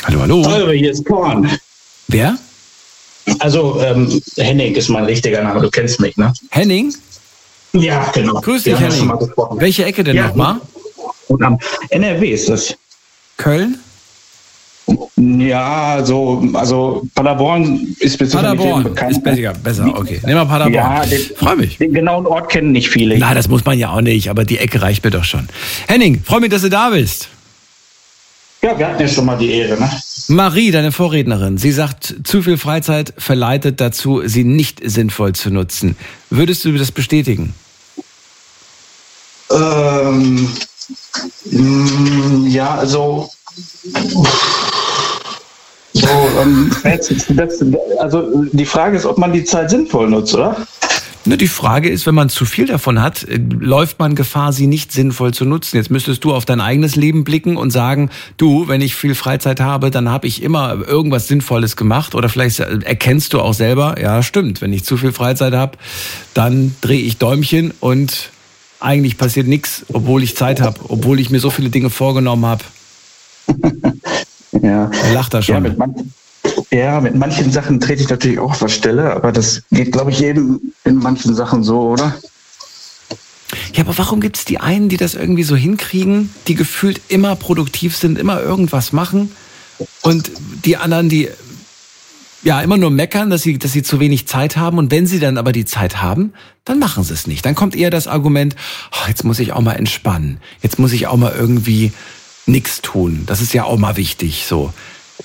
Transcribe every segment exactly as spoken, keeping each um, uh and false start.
Hallo, hallo. Hallo, hier ist Korn. Wer? Also, ähm, Henning ist mein richtiger Name, du kennst mich, ne? Henning? Ja, genau. Grüß dich, Wir haben schon mal Henning. gesprochen. Welche Ecke denn Ja, nochmal? Und am N R W ist das. Köln? Ja, so, also Paderborn ist speziell Paderborn bekannt. ist besser, besser, okay. Nehmen wir Paderborn. Ja, den, Freu mich. Den genauen Ort kennen nicht viele. Na, das muss man ja auch nicht, aber die Ecke reicht mir doch schon. Henning, freu mich, dass du da bist. Ja, wir hatten ja schon mal die Ehre, ne? Marie, deine Vorrednerin, sie sagt, zu viel Freizeit verleitet dazu, sie nicht sinnvoll zu nutzen. Würdest du das bestätigen? Ähm, mh, ja, also so, ähm, das, das, also die Frage ist, ob man die Zeit sinnvoll nutzt, oder? Ne, die Frage ist, wenn man zu viel davon hat, läuft man Gefahr, sie nicht sinnvoll zu nutzen. Jetzt müsstest du auf dein eigenes Leben blicken und sagen, du, wenn ich viel Freizeit habe, dann habe ich immer irgendwas Sinnvolles gemacht. Oder vielleicht erkennst du auch selber, ja stimmt, wenn ich zu viel Freizeit habe, dann drehe ich Däumchen und eigentlich passiert nichts, obwohl ich Zeit habe, obwohl ich mir so viele Dinge vorgenommen habe. Ja. Er lacht da schon. Ja, mit, man- ja, mit manchen Sachen trete ich natürlich auch auf der Stelle, aber das geht, glaube ich, jedem in manchen Sachen so, oder? Ja, aber warum gibt es die einen, die das irgendwie so hinkriegen, die gefühlt immer produktiv sind, immer irgendwas machen und die anderen, die ja immer nur meckern, dass sie, dass sie zu wenig Zeit haben, und wenn sie dann aber die Zeit haben, dann machen sie es nicht. Dann kommt eher das Argument, oh, jetzt muss ich auch mal entspannen, jetzt muss ich auch mal irgendwie nichts tun. Das ist ja auch mal wichtig, so.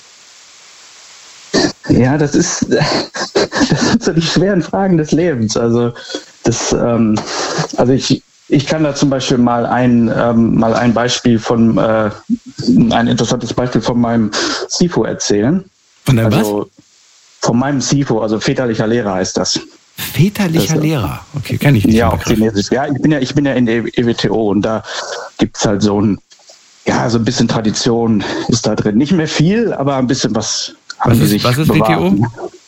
Ja, das ist, das sind so die schweren Fragen des Lebens. Also, das, ähm, also ich, ich kann da zum Beispiel mal ein, ähm, mal ein Beispiel von, äh, ein interessantes Beispiel von meinem S I F O erzählen. Von deinem also, was? Von meinem S I F O, also väterlicher Lehrer heißt das. Väterlicher das, Lehrer? Okay, kenn ich nicht. Ja, auf Chinesisch. Ja, ich bin ja, ich bin ja in der E W T O und da gibt's halt so ein, ja, so ein bisschen Tradition ist da drin. Nicht mehr viel, aber ein bisschen was. Was ist, was ist W T O?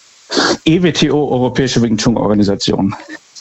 E W T O, Europäische Wing Chun Organisation.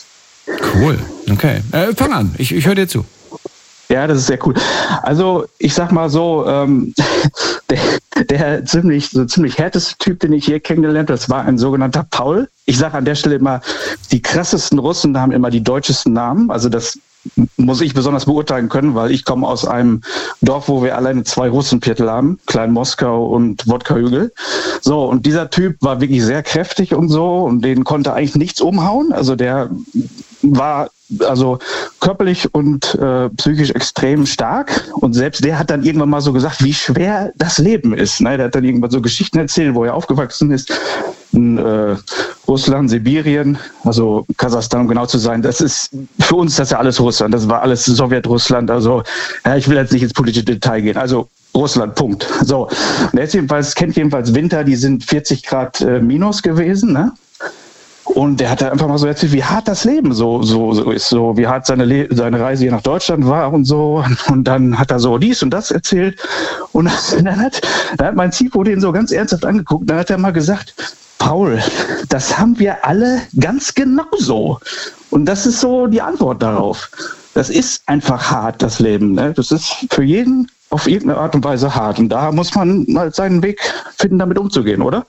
Cool, okay. Äh, fang an, ich, ich höre dir zu. Ja, das ist sehr cool. Also ich sag mal so, ähm, der, der ziemlich, so ziemlich härteste Typ, den ich hier kennengelernt habe, das war ein sogenannter Paul. Ich sage an der Stelle immer, die krassesten Russen haben immer die deutschesten Namen. Also das muss ich besonders beurteilen können, weil ich komme aus einem Dorf, wo wir alleine zwei Russenviertel haben, Klein Moskau und Wodka-Hügel. So, und dieser Typ war wirklich sehr kräftig und so, und den konnte eigentlich nichts umhauen. Also der war also körperlich und äh, psychisch extrem stark, und selbst der hat dann irgendwann mal so gesagt, wie schwer das Leben ist. Ne? Der hat dann irgendwann so Geschichten erzählt, wo er aufgewachsen ist. In äh, Russland, Sibirien, also Kasachstan, um genau zu sein. Das ist, für uns das ist ja alles Russland, das war alles Sowjetrussland. Also ja, ich will jetzt nicht ins politische Detail gehen. Also Russland, Punkt. So, und er ist jedenfalls, kennt jedenfalls Winter, die sind vierzig Grad äh, minus gewesen, ne? Und der hat einfach mal so erzählt, wie hart das Leben so, so, so ist, so wie hart seine, Le- seine Reise hier nach Deutschland war und so. Und dann hat er so dies und das erzählt. Und dann hat, dann hat mein S I F O den so ganz ernsthaft angeguckt. Dann hat er mal gesagt, Paul, das haben wir alle ganz genau so. Und das ist so die Antwort darauf. Das ist einfach hart, das Leben. Ne? Das ist für jeden auf irgendeine Art und Weise hart. Und da muss man mal seinen Weg finden, damit umzugehen, oder?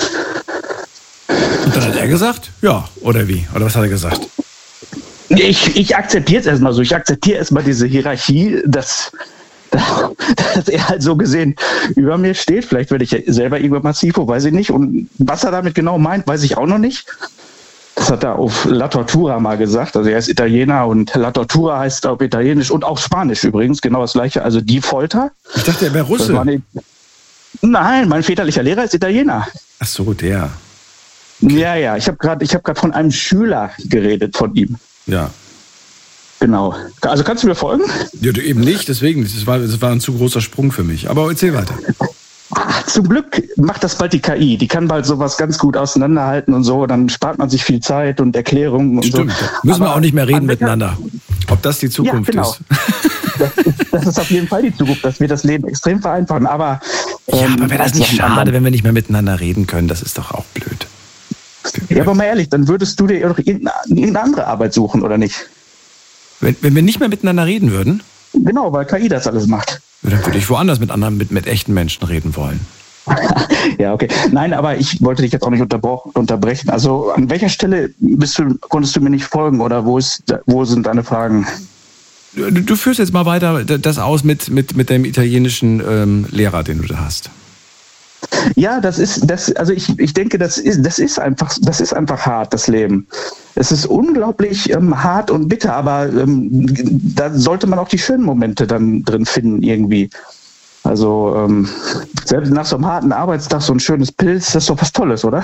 Und dann hat er gesagt, ja, oder wie? Oder was hat er gesagt? Ich, ich akzeptiere es erstmal so. Ich akzeptiere erstmal diese Hierarchie, dass, dass er halt so gesehen über mir steht. Vielleicht werde ich ja selber irgendwann mal S I F O, weiß ich nicht. Und was er damit genau meint, weiß ich auch noch nicht. Das hat er auf La Tortura mal gesagt. Also er ist Italiener, und La Tortura heißt auf Italienisch und auch Spanisch übrigens genau das Gleiche. Also die Folter. Ich dachte, er wäre Russe. Eine, nein, mein väterlicher Lehrer ist Italiener. Ach so, der. Okay. Ja, ja. Ich habe gerade ich hab gerade von einem Schüler geredet, von ihm. Ja. Genau. Also kannst du mir folgen? Ja, du eben nicht, deswegen. Das war, das war ein zu großer Sprung für mich. Aber erzähl weiter. Ach, zum Glück macht das bald die K I. Die kann bald sowas ganz gut auseinanderhalten und so. Dann spart man sich viel Zeit und Erklärungen und Stimmt. so. Stimmt. Müssen Aber wir auch nicht mehr reden an- miteinander. Ob das die Zukunft Ja, genau. ist. Das ist. Das ist auf jeden Fall die Zukunft, dass wir das Leben extrem vereinfachen. Aber, Ja, ähm, aber wäre das als nicht noch ein schade, anderer- wenn wir nicht mehr miteinander reden können? Das ist doch auch blöd. Ja, aber mal ehrlich, dann würdest du dir doch irgendeine, irgendeine andere Arbeit suchen, oder nicht? Wenn, wenn wir nicht mehr miteinander reden würden, Genau, weil K I das alles macht. dann würde ich woanders mit anderen, mit, mit echten Menschen reden wollen. Ja, okay. Nein, aber ich wollte dich jetzt auch nicht unterbrechen. Also an welcher Stelle bist du, konntest du mir nicht folgen oder wo ist, wo sind deine Fragen? Du, du führst jetzt mal weiter das aus mit, mit, mit dem italienischen ähm, Lehrer, den du da hast. Ja, das ist, das, also ich, ich denke, das ist, das ist einfach, das ist einfach hart, das Leben. Es ist unglaublich ähm, hart und bitter, aber ähm, da sollte man auch die schönen Momente dann drin finden irgendwie. Also ähm, selbst nach so einem harten Arbeitstag so ein schönes Pilz, das ist doch was Tolles, oder?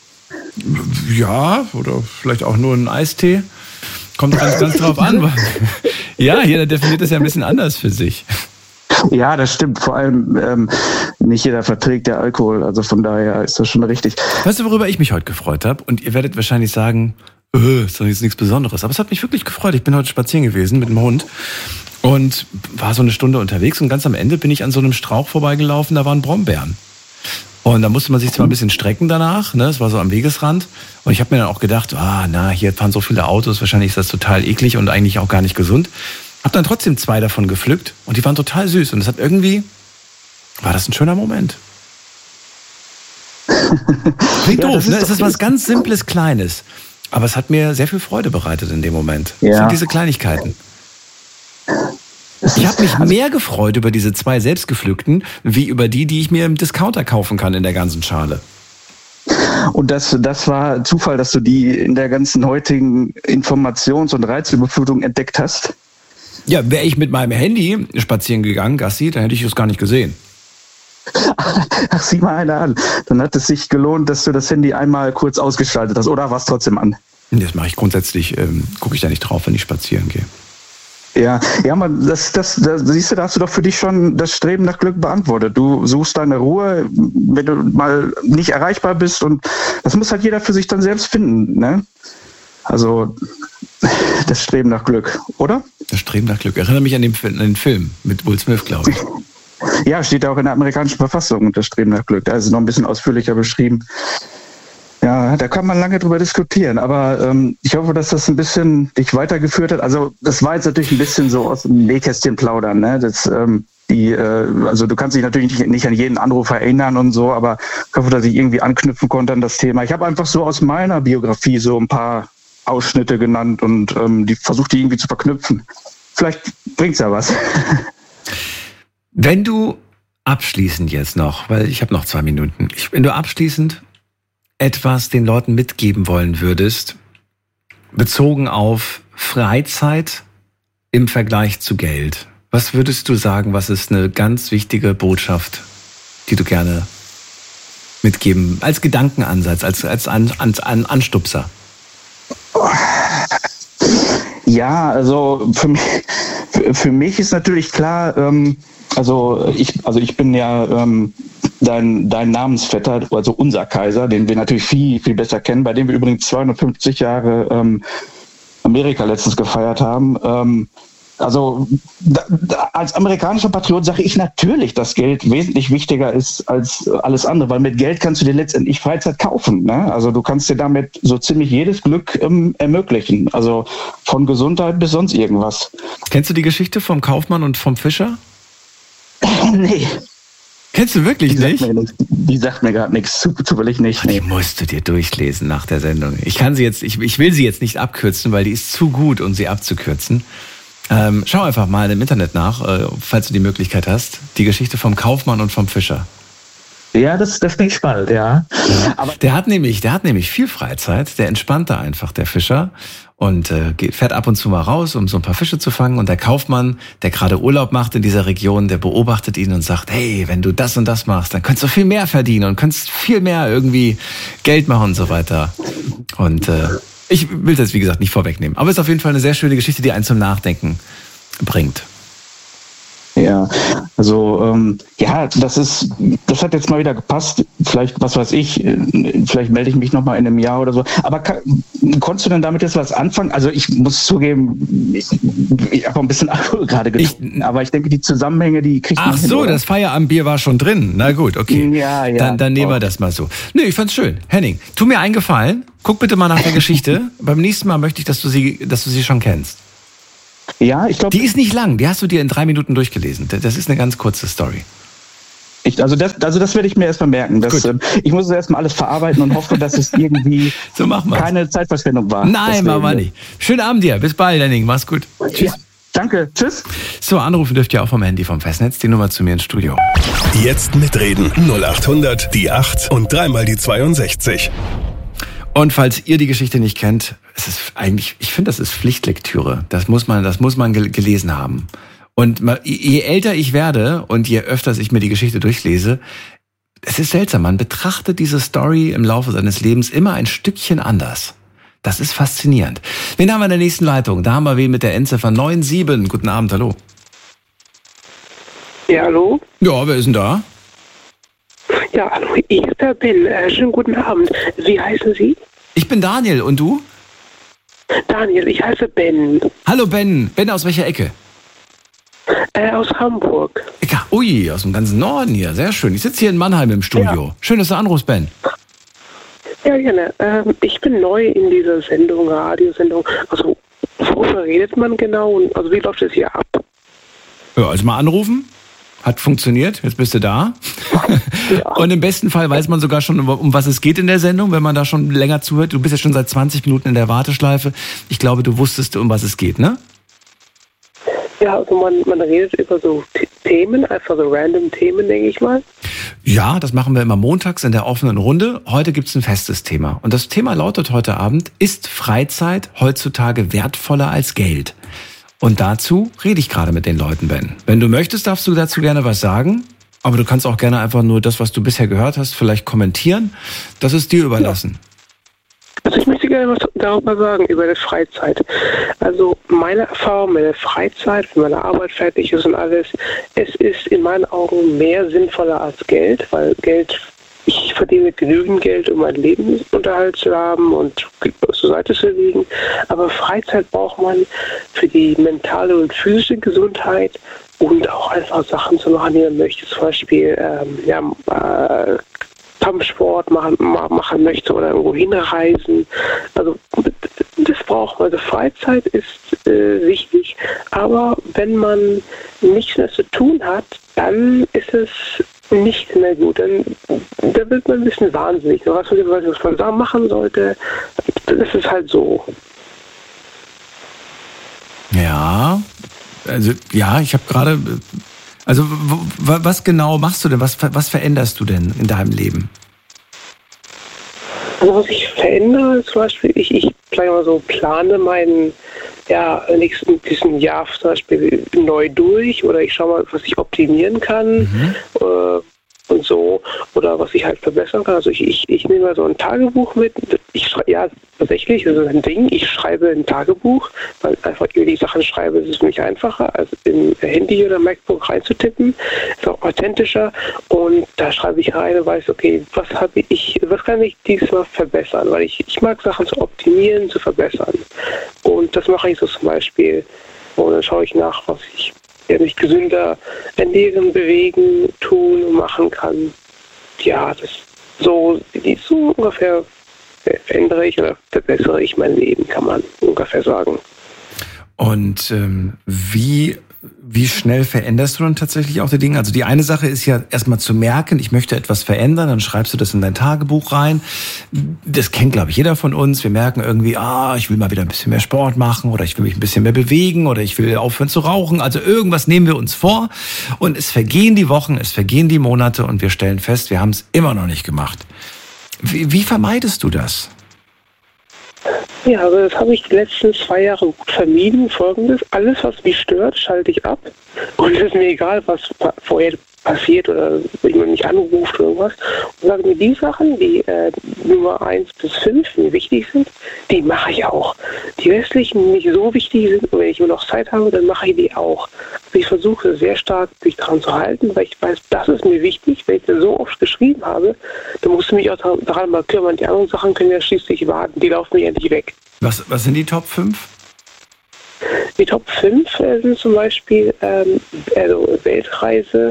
Ja, oder vielleicht auch nur ein Eistee. Kommt ganz, ganz drauf an. Ja, jeder definiert das ja ein bisschen anders für sich. Ja, das stimmt. Vor allem ähm, nicht jeder verträgt der Alkohol. Also von daher ist das schon richtig. Weißt du, worüber ich mich heute gefreut habe? Und ihr werdet wahrscheinlich sagen, äh, ist doch jetzt nichts Besonderes. Aber es hat mich wirklich gefreut. Ich bin heute spazieren gewesen mit dem Hund und war so eine Stunde unterwegs. Und ganz am Ende bin ich an so einem Strauch vorbeigelaufen, da waren Brombeeren. Und da musste man sich zwar ein bisschen strecken danach, ne? Es war so am Wegesrand. Und ich habe mir dann auch gedacht, ah, na, hier fahren so viele Autos, wahrscheinlich ist das total eklig und eigentlich auch gar nicht gesund. Hab dann trotzdem zwei davon gepflückt und die waren total süß. Und es hat irgendwie, war das ein schöner Moment. Klingt ja, doof, ne? Es ist was ganz Simples, Kleines. Aber es hat mir sehr viel Freude bereitet in dem Moment. Ja. Das sind diese Kleinigkeiten. Ich habe mich mehr gefreut über diese zwei selbstgepflückten, wie über die, die ich mir im Discounter kaufen kann in der ganzen Schale. Und das, das war Zufall, dass du die in der ganzen heutigen Informations- und Reizüberflutung entdeckt hast? Ja, wäre ich mit meinem Handy spazieren gegangen, Gassi, dann hätte ich es gar nicht gesehen. Ach, sieh mal einer an. Dann hat es sich gelohnt, dass du das Handy einmal kurz ausgeschaltet hast. Oder war es trotzdem an? Das mache ich grundsätzlich, ähm, gucke ich da nicht drauf, wenn ich spazieren gehe. Ja, ja, man, das, das, das, siehst du, da hast du doch für dich schon das Streben nach Glück beantwortet. Du suchst deine Ruhe, wenn du mal nicht erreichbar bist, und das muss halt jeder für sich dann selbst finden, ne? Also das Streben nach Glück, oder? Das Streben nach Glück. Erinnere mich an den, an den Film mit Will Smith, glaube ich. Ja, steht auch in der amerikanischen Verfassung, das Streben nach Glück. Da ist es noch ein bisschen ausführlicher beschrieben. Ja, da kann man lange drüber diskutieren, aber ähm, ich hoffe, dass das ein bisschen dich weitergeführt hat. Also das war jetzt natürlich ein bisschen so aus dem Nähkästchen plaudern, ne? Das, ähm, die, äh, also du kannst dich natürlich nicht, nicht an jeden Anruf erinnern und so, aber ich hoffe, dass ich irgendwie anknüpfen konnte an das Thema. Ich habe einfach so aus meiner Biografie so ein paar Ausschnitte genannt und ähm, die versucht die irgendwie zu verknüpfen. Vielleicht bringt's ja was. Wenn du abschließend jetzt noch, weil ich habe noch zwei Minuten, ich, wenn du abschließend etwas den Leuten mitgeben wollen würdest, bezogen auf Freizeit im Vergleich zu Geld, was würdest du sagen, was ist eine ganz wichtige Botschaft, die du gerne mitgeben, als Gedankenansatz, als, als, An, als Anstupser? Ja, also für mich, für, für mich ist natürlich klar, ähm, also ich, also ich bin ja ähm, dein, dein Namensvetter, also unser Kaiser, den wir natürlich viel, viel besser kennen, bei dem wir übrigens zweihundertfünfzig Jahre ähm, Amerika letztens gefeiert haben. Ähm, also da, da, als amerikanischer Patriot sage ich natürlich, dass Geld wesentlich wichtiger ist als alles andere, weil mit Geld kannst du dir letztendlich Freizeit kaufen, ne? Also du kannst dir damit so ziemlich jedes Glück ähm, ermöglichen, also von Gesundheit bis sonst irgendwas. Kennst du die Geschichte vom Kaufmann und vom Fischer? Nee. Kennst du wirklich die nicht? Sagt mir, die sagt mir gerade nichts, zufällig nicht. Nee. Die musst du dir durchlesen nach der Sendung. Ich kann sie jetzt, ich, ich will sie jetzt nicht abkürzen, weil die ist zu gut, um sie abzukürzen. Ähm, schau einfach mal im Internet nach, äh, falls du die Möglichkeit hast. Die Geschichte vom Kaufmann und vom Fischer. Ja, das, das finde ich spannend, ja. ja. Aber der hat nämlich, der hat nämlich viel Freizeit. Der entspannt da einfach, der Fischer. Und äh, geht, fährt ab und zu mal raus, um so ein paar Fische zu fangen. Und der Kaufmann, der gerade Urlaub macht in dieser Region, der beobachtet ihn und sagt, hey, wenn du das und das machst, dann könntest du viel mehr verdienen und könntest viel mehr irgendwie Geld machen und so weiter. Und äh, ich will das, wie gesagt, nicht vorwegnehmen. Aber es ist auf jeden Fall eine sehr schöne Geschichte, die einen zum Nachdenken bringt. Ja, also ähm, ja, das ist, das hat jetzt mal wieder gepasst. Vielleicht, was weiß ich, vielleicht melde ich mich noch mal in einem Jahr oder so. Aber kann, konntest du denn damit jetzt was anfangen? Also ich muss zugeben, ich, ich habe ein bisschen Alkohol gerade getrunken, ich, aber ich denke, die Zusammenhänge, die kriegt man Ach hin, so, oder? Das Feierabendbier war schon drin. Na gut, okay. Ja, ja. Dann, dann nehmen wir das mal so. Nee, ich fand's schön. Henning, tu mir einen Gefallen. Guck bitte mal nach der Geschichte. Beim nächsten Mal möchte ich, dass du sie, dass du sie schon kennst. Ja, ich glaube. Die ist nicht lang, die hast du dir in drei Minuten durchgelesen. Das ist eine ganz kurze Story. Ich, also, das, also das werde ich mir erstmal merken. Dass, ähm, ich muss es erstmal alles verarbeiten und hoffe, dass es irgendwie so keine Zeitverschwendung war. Nein, machen wir nicht. Schönen Abend dir. Bis bald, Henning. Mach's gut. Tschüss. Ja, danke. Tschüss. So, anrufen dürft ihr auch vom Handy vom Festnetz. Die Nummer zu mir ins Studio. Jetzt mitreden. null acht hundert, die acht und dreimal die zweiundsechzig. Und falls ihr die Geschichte nicht kennt, es ist eigentlich, ich finde, das ist Pflichtlektüre. Das muss man, das muss man gelesen haben. Und je älter ich werde und je öfter ich mir die Geschichte durchlese, es ist seltsam, man betrachtet diese Story im Laufe seines Lebens immer ein Stückchen anders. Das ist faszinierend. Wen haben wir in der nächsten Leitung? Da haben wir wen mit der Endziffer neun sieben. Guten Abend, hallo. Ja, hallo? Ja, wer ist denn da? Ja, hallo, ich bin. Äh, schönen guten Abend. Wie heißen Sie? Ich bin Daniel, und du? Daniel, ich heiße Ben. Hallo Ben. Ben, aus welcher Ecke? Äh, aus Hamburg. Ja, ui, aus dem ganzen Norden hier. Sehr schön. Ich sitze hier in Mannheim im Studio. Ja. Schön, dass du anrufst, Ben. Ja, gerne. Ähm, ich bin neu in dieser Sendung, Radiosendung. Also, worüber redet man genau? Also, wie läuft das hier ab? Ja, also mal anrufen. Hat funktioniert. Jetzt bist du da. Ja. Und im besten Fall weiß man sogar schon, um was es geht in der Sendung, wenn man da schon länger zuhört. Du bist ja schon seit zwanzig Minuten in der Warteschleife. Ich glaube, du wusstest, um was es geht, ne? Ja, also man, man redet über so Themen, einfach so random Themen, denke ich mal. Ja, das machen wir immer montags in der offenen Runde. Heute gibt's ein festes Thema. Und das Thema lautet heute Abend: Ist Freizeit heutzutage wertvoller als Geld? Und dazu rede ich gerade mit den Leuten, Ben. Wenn du möchtest, darfst du dazu gerne was sagen. Aber du kannst auch gerne einfach nur das, was du bisher gehört hast, vielleicht kommentieren. Das ist dir überlassen. Ja. Also ich möchte gerne was darüber sagen, über die Freizeit. Also meine Erfahrung mit der Freizeit, wenn meine Arbeit fertig ist und alles, es ist in meinen Augen mehr sinnvoller als Geld, weil Geld, ich verdiene genügend Geld, um meinen Lebensunterhalt zu haben und zur Seite zu legen. Aber Freizeit braucht man für die mentale und physische Gesundheit und auch einfach Sachen zu machen, die man möchte. Zum Beispiel ähm, ja, äh, Kampfsport machen, machen möchte oder irgendwo hinreisen. Also das braucht man. Also Freizeit ist äh, wichtig, aber wenn man nichts mehr zu tun hat, dann ist es nicht mehr gut. Dann, dann wird man ein bisschen wahnsinnig. Was man, was man da machen sollte, das ist halt so. Ja, also ja, ich habe gerade... Also was genau machst du denn? Was, was veränderst du denn in deinem Leben? Also was ich verändere, zum Beispiel, ich, ich mal so plane meinen ja, nächsten diesen Jahr zum Beispiel neu durch oder ich schaue mal, was ich optimieren kann. Mhm. Äh, und so, oder was ich halt verbessern kann. Also ich, ich, ich nehme mal so ein Tagebuch mit. Ich schreibe, ja, tatsächlich, das ist ein Ding. Ich schreibe ein Tagebuch, weil einfach über die Sachen schreibe, ist es für mich einfacher, als im Handy oder MacBook reinzutippen. Ist auch authentischer. Und da schreibe ich rein und weiß, okay, was habe ich, was kann ich diesmal verbessern? Weil ich, ich mag Sachen zu optimieren, zu verbessern. Und das mache ich so zum Beispiel. Und dann schaue ich nach, was ich ja, mich gesünder ernähren, bewegen, tun und machen kann. Ja, das so, so ungefähr verändere ich oder verbessere ich mein Leben, kann man ungefähr sagen. Und ähm, wie, wie schnell veränderst du dann tatsächlich auch die Dinge? Also die eine Sache ist ja erstmal zu merken, ich möchte etwas verändern, dann schreibst du das in dein Tagebuch rein. Das kennt, glaube ich, jeder von uns. Wir merken irgendwie, ah, ich will mal wieder ein bisschen mehr Sport machen oder ich will mich ein bisschen mehr bewegen oder ich will aufhören zu rauchen. Also irgendwas nehmen wir uns vor und es vergehen die Wochen, es vergehen die Monate und wir stellen fest, wir haben es immer noch nicht gemacht. Wie, wie vermeidest du das? Ja, also das habe ich die letzten zwei Jahre gut vermieden. Folgendes: Alles, was mich stört, schalte ich ab. Und es ist mir egal, was vorher passiert oder wenn man mich anruft oder irgendwas. Und sage mir, die Sachen, die äh, Nummer eins bis fünf mir wichtig sind, die mache ich auch. Die restlichen, die nicht so wichtig sind, und wenn ich immer noch Zeit habe, dann mache ich die auch. Also ich versuche sehr stark, mich daran zu halten, weil ich weiß, das ist mir wichtig. Wenn ich das so oft geschrieben habe, dann musst du mich auch daran mal kümmern. Die anderen Sachen können ja schließlich warten, die laufen mir ja nicht weg. Was, was sind die Top fünf? Die Top fünf äh, sind zum Beispiel ähm, also Weltreise,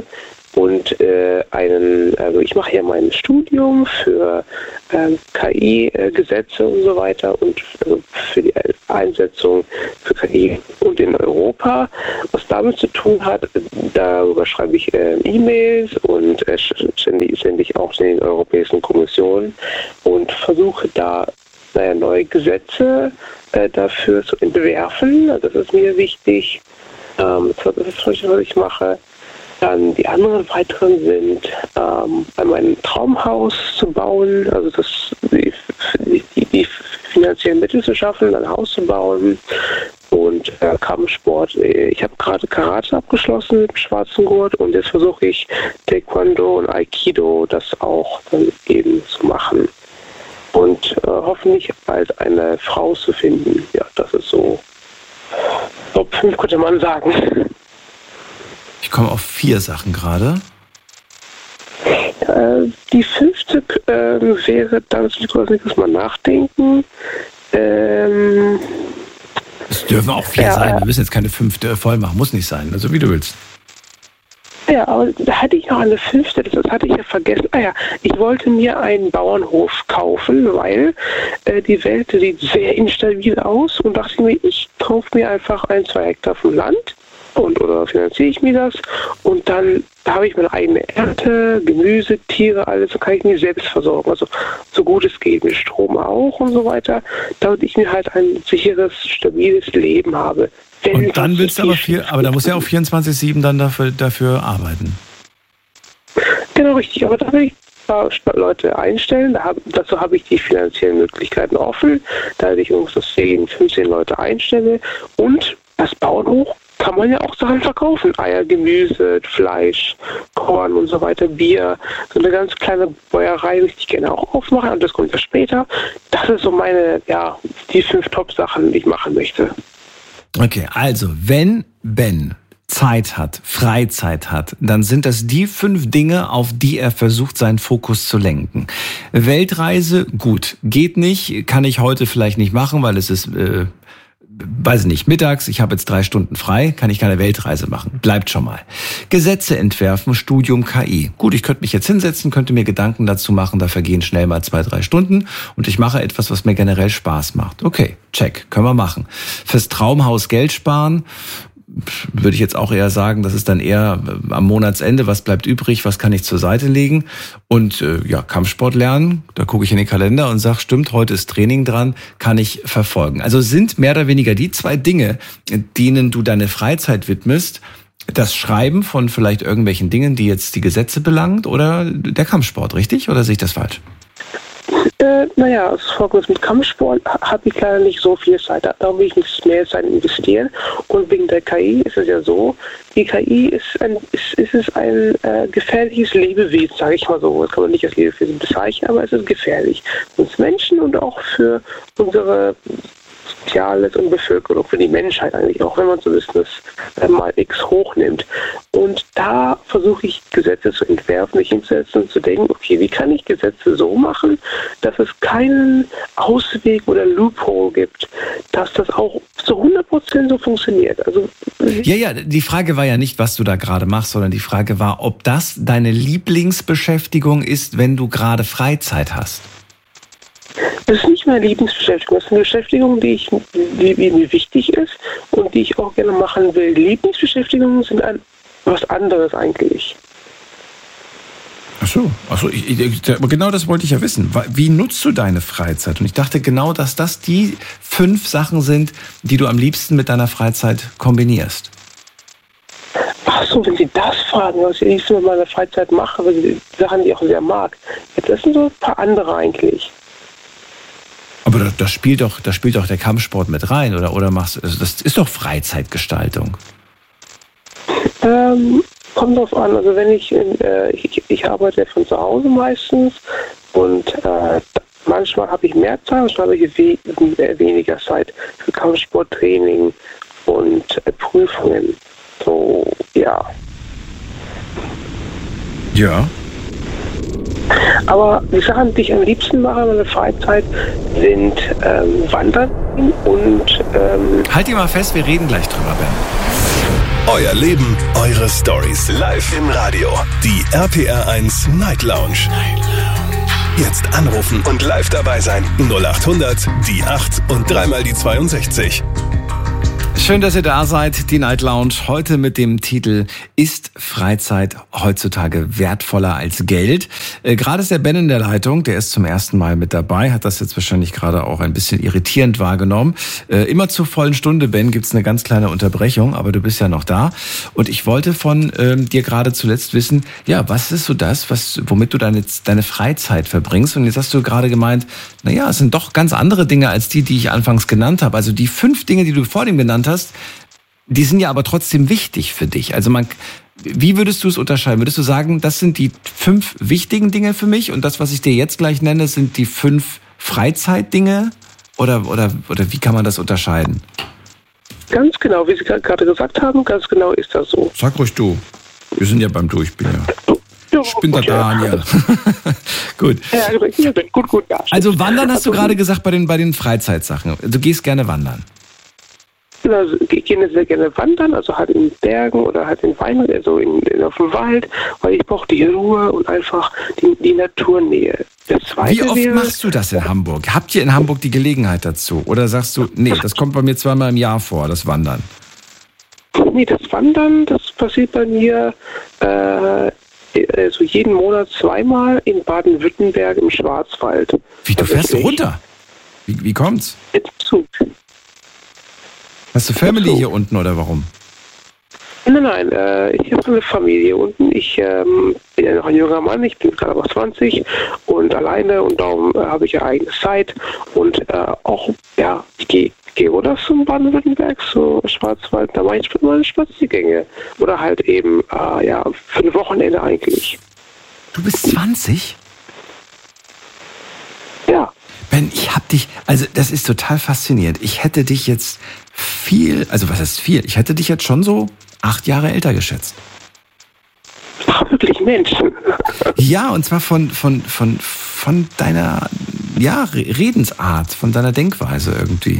und äh, einen, also ich mache ja mein Studium für äh, K I-Gesetze und so weiter und also für die Einsetzung für K I und in Europa. Was damit zu tun hat, darüber schreibe ich äh, E-Mails und äh, sende, sende ich auch den Europäischen Kommission und versuche da naja, neue Gesetze äh, dafür zu entwerfen. Also das ist mir wichtig. Ähm, das ist das, was ich mache. Dann die anderen weiteren sind, ähm, einmal ein Traumhaus zu bauen, also das, die, die, die finanziellen Mittel zu schaffen, ein Haus zu bauen und äh, Kampfsport. Ich habe gerade Karate abgeschlossen mit dem schwarzen Gurt und jetzt versuche ich Taekwondo und Aikido das auch dann eben zu machen. Und äh, hoffentlich bald eine Frau zu finden. Ja, das ist so, so fünf könnte man sagen. Ich komme auf vier Sachen gerade. Äh, die fünfte äh, wäre, da muss ich kurz mal nachdenken. Ähm, es dürfen auch vier ja, sein. Wir müssen jetzt keine fünfte voll machen. Muss nicht sein. Also wie du willst. Ja, aber da hatte ich noch eine fünfte, das hatte ich ja vergessen. Ah ja, ich wollte mir einen Bauernhof kaufen, weil äh, die Welt sieht sehr instabil aus und dachte mir, ich kaufe mir einfach ein, zwei Hektar vom Land und oder finanziere ich mir das und dann da habe ich meine eigene Ernte, Gemüse, Tiere, alles, so kann ich mich selbst versorgen. Also so gut es geht, mit Strom auch und so weiter, damit ich mir halt ein sicheres, stabiles Leben habe. Wenn und dann willst du aber vier, aber da muss ja auch vierundzwanzig sieben dann dafür, dafür arbeiten. Genau, richtig. Aber da will ich Leute einstellen. Da hab, dazu habe ich die finanziellen Möglichkeiten offen. Da ich ungefähr zehn, fünfzehn Leute einstelle. Und das Bauernhof kann man ja auch Sachen verkaufen. Eier, Gemüse, Fleisch, Korn und so weiter, Bier. So eine ganz kleine Bäuerei möchte ich gerne auch aufmachen. Und das kommt ja später. Das ist so meine, ja, die fünf Top-Sachen, die ich machen möchte. Okay, also wenn Ben Zeit hat, Freizeit hat, dann sind das die fünf Dinge, auf die er versucht, seinen Fokus zu lenken. Weltreise, gut, geht nicht, kann ich heute vielleicht nicht machen, weil es ist, äh, weiß ich nicht, mittags, ich habe jetzt drei Stunden frei, kann ich keine Weltreise machen. Bleibt schon mal. Gesetze entwerfen, Studium K I. Gut, ich könnte mich jetzt hinsetzen, könnte mir Gedanken dazu machen, da vergehen schnell mal zwei, drei Stunden und ich mache etwas, was mir generell Spaß macht. Okay, check, können wir machen. Fürs Traumhaus Geld sparen, würde ich jetzt auch eher sagen, das ist dann eher am Monatsende, was bleibt übrig, was kann ich zur Seite legen und äh, ja, Kampfsport lernen, da gucke ich in den Kalender und sage, stimmt, heute ist Training dran, kann ich verfolgen. Also sind mehr oder weniger die zwei Dinge, denen du deine Freizeit widmest, das Schreiben von vielleicht irgendwelchen Dingen, die jetzt die Gesetze belangt oder der Kampfsport, richtig? Oder sehe ich das falsch? Äh, naja, es folgendes, mit Kampfsport habe ich leider nicht so viel Zeit. Da will ich nicht mehr Zeit investieren. Und wegen der K I ist es ja so, die K I ist ein, ist, ist es ein äh, gefährliches Lebewesen, sage ich mal so. Das kann man nicht als Lebewesen bezeichnen, aber es ist gefährlich. Für uns Menschen und auch für unsere Soziales und Bevölkerung, für die Menschheit eigentlich, auch wenn man so Business äh, mal X hochnimmt. Und da versuche ich Gesetze zu entwerfen, mich hinzusetzen und zu denken, okay, wie kann ich Gesetze so machen, dass es keinen Ausweg oder Loophole gibt, dass das auch zu hundert Prozent so funktioniert. Also ja, ja, die Frage war ja nicht, was du da gerade machst, sondern die Frage war, ob das deine Lieblingsbeschäftigung ist, wenn du gerade Freizeit hast. Das ist nicht meine Lieblingsbeschäftigung. Das ist eine Beschäftigung, die, ich, die, die mir wichtig ist und die ich auch gerne machen will. Lieblingsbeschäftigungen sind ein, was anderes eigentlich. Ach so, ach so ich, ich, genau das wollte ich ja wissen. Wie nutzt du deine Freizeit? Und ich dachte genau, dass das die fünf Sachen sind, die du am liebsten mit deiner Freizeit kombinierst. Ach so, wenn Sie das fragen, was ich liebsten mit meiner Freizeit mache, weil die Sachen, die ich auch sehr mag. Jetzt, das sind so ein paar andere eigentlich. Aber da, da spielt doch, da spielt doch der Kampfsport mit rein, oder? Oder machst also das ist doch Freizeitgestaltung. Ähm, kommt drauf an. Also wenn ich, äh, ich, ich arbeite von zu Hause meistens und äh, manchmal habe ich mehr Zeit, manchmal habe ich we weniger Zeit für Kampfsporttraining und äh, Prüfungen. So, ja. Ja. Aber die Sachen, die ich am liebsten mache in meiner Freizeit, sind ähm, Wandern und... Ähm halt dir mal fest, wir reden gleich drüber, Ben. Euer Leben, eure Stories. Live im Radio. Die R P R eins Night Lounge. Night Lounge. Jetzt anrufen und live dabei sein. null acht hundert, die acht und dreimal die zweiundsechzig. Schön, dass ihr da seid. Die Night Lounge heute mit dem Titel Ist Freizeit heutzutage wertvoller als Geld? Äh, gerade ist der Ben in der Leitung, der ist zum ersten Mal mit dabei, hat das jetzt wahrscheinlich gerade auch ein bisschen irritierend wahrgenommen. Äh, immer zur vollen Stunde, Ben, gibt's eine ganz kleine Unterbrechung, aber du bist ja noch da. Und ich wollte von ähm, dir gerade zuletzt wissen, ja, was ist so das, was, womit du deine, deine Freizeit verbringst? Und jetzt hast du gerade gemeint, naja, es sind doch ganz andere Dinge als die, die ich anfangs genannt habe. Also die fünf Dinge, die du vor dem genannt hast, die sind ja aber trotzdem wichtig für dich. Also man, wie würdest du es unterscheiden? Würdest du sagen, das sind die fünf wichtigen Dinge für mich und das, was ich dir jetzt gleich nenne, sind die fünf Freizeitdinge? Oder, oder, oder wie kann man das unterscheiden? Ganz genau, wie Sie gerade gesagt haben, ganz genau ist das so. Sag ruhig du. Wir sind ja beim Durchspielen. Ja, ich bin der Daniel. Gut. Ja, gut, gut, ja. Also wandern hast du gerade gesagt bei den, bei den Freizeitsachen. Du gehst gerne wandern. Also, ich gehe sehr gerne wandern, also halt in Bergen oder halt in Wein, also in, in, auf dem Wald, weil ich brauche die Ruhe und einfach die, die Naturnähe. Das Zweite Wie oft wäre, machst du das in Hamburg? Habt ihr in Hamburg die Gelegenheit dazu? Oder sagst du, nee, das kommt bei mir zweimal im Jahr vor, das Wandern? Nee, das Wandern, das passiert bei mir äh, also jeden Monat zweimal in Baden-Württemberg im Schwarzwald. Wie, du fährst runter? Wie, wie kommt's? Mit Zug. Hast du Family hier unten oder warum? Nein, nein, äh, ich habe eine Familie unten. Ich ähm, bin ja noch ein junger Mann, ich bin gerade aber zwanzig und alleine und darum äh, habe ich ja eigene Zeit. Und äh, auch, ja, ich gehe geh oder zum Baden-Württemberg, so Schwarzwald, da mache ich meine Spaziergänge. Oder halt eben, äh, ja, für ein Wochenende eigentlich. Du bist zwanzig? Ja. Ben, ich hab dich, also das ist total faszinierend. Ich hätte dich jetzt viel, also was heißt viel? Ich hätte dich jetzt schon so acht Jahre älter geschätzt. Ach, wirklich Mensch. Ja, und zwar von, von, von, von deiner, ja, Redensart, von deiner Denkweise irgendwie.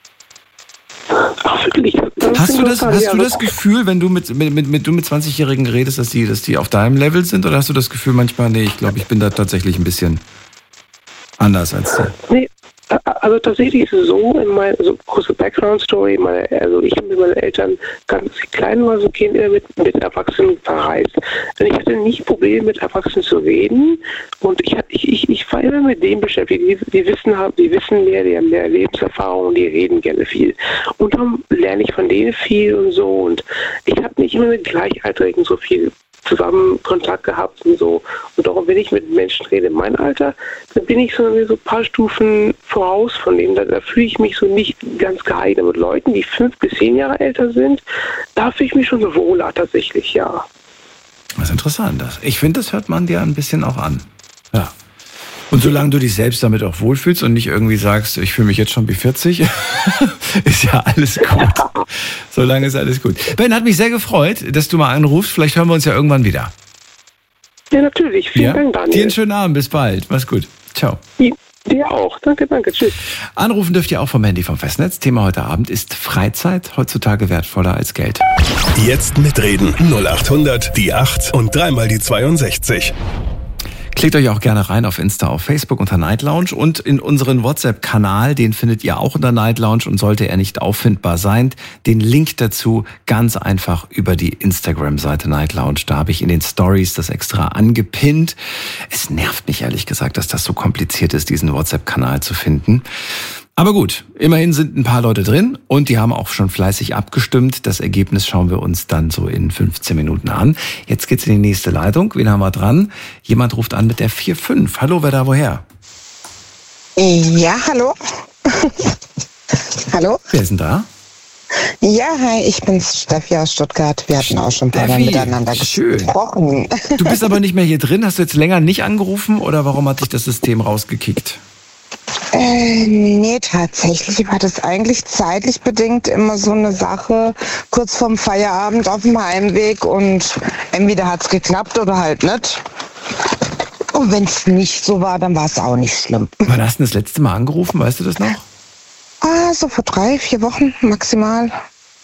Ach, wirklich. Das hast du das, hast ja, du das Gefühl, wenn du mit, mit, mit, mit, du mit zwanzigjährigen redest, dass die, dass die auf deinem Level sind? Oder hast du das Gefühl manchmal, nee, ich glaube, ich bin da tatsächlich ein bisschen anders als die? Nee, also tatsächlich ist es so, in meiner, also kurze Background-Story, meine, also ich habe mit meinen Eltern, ganz als ich klein war, so Kind immer mit, mit Erwachsenen verreist. Und ich hatte nicht Probleme, mit Erwachsenen zu reden. Und ich, ich, ich, ich war immer mit denen beschäftigt. Die, die, wissen, die wissen mehr, die haben mehr Lebenserfahrung, die reden gerne viel. Und dann lerne ich von denen viel und so. Und ich habe nicht immer mit Gleichaltrigen so viel zusammen Kontakt gehabt und so. Und darum, wenn ich mit Menschen rede in meinem Alter, dann bin ich so, so ein paar Stufen voraus von denen. Da, da fühle ich mich so nicht ganz geeignet. Mit Leuten, die fünf bis zehn Jahre älter sind, da fühle ich mich schon so wohler tatsächlich, ja. Das ist interessant. Ich finde, das hört man dir ein bisschen auch an. Ja. Und solange du dich selbst damit auch wohlfühlst und nicht irgendwie sagst, ich fühle mich jetzt schon wie vierzig, ist ja alles gut. Solange ist alles gut. Ben, hat mich sehr gefreut, dass du mal anrufst. Vielleicht hören wir uns ja irgendwann wieder. Ja, natürlich. Vielen ja? Dank, Daniel. Dir einen schönen Abend. Bis bald. Mach's gut. Ciao. Dir auch. Danke, danke. Tschüss. Anrufen dürft ihr auch vom Handy vom Festnetz. Thema heute Abend ist Freizeit heutzutage wertvoller als Geld. Jetzt mitreden. null acht hundert, die acht und dreimal die zweiundsechzig. Klickt euch auch gerne rein auf Insta, auf Facebook unter Night Lounge und in unseren WhatsApp-Kanal, den findet ihr auch unter Night Lounge und sollte er nicht auffindbar sein, den Link dazu ganz einfach über die Instagram-Seite Night Lounge. Da habe ich in den Stories das extra angepinnt. Es nervt mich ehrlich gesagt, dass das so kompliziert ist, diesen WhatsApp-Kanal zu finden. Aber gut, immerhin sind ein paar Leute drin und die haben auch schon fleißig abgestimmt. Das Ergebnis schauen wir uns dann so in fünfzehn Minuten an. Jetzt geht's in die nächste Leitung. Wen haben wir dran? Jemand ruft an mit der vier fünf. Hallo, wer da woher? Ja, hallo. Hallo? Wer ist denn da? Ja, hi, ich bin's, Steffi aus Stuttgart. Wir hatten auch schon ein paar Mal miteinander schön. gesprochen. Du bist aber nicht mehr hier drin. Hast du jetzt länger nicht angerufen oder warum hat dich das System rausgekickt? Äh, nee, tatsächlich war das eigentlich zeitlich bedingt immer so eine Sache, kurz vorm Feierabend auf dem Heimweg und entweder hat's geklappt oder halt nicht. Und wenn es nicht so war, dann war es auch nicht schlimm. Wann hast du das letzte Mal angerufen, weißt du das noch? Ah, so vor drei, vier Wochen maximal.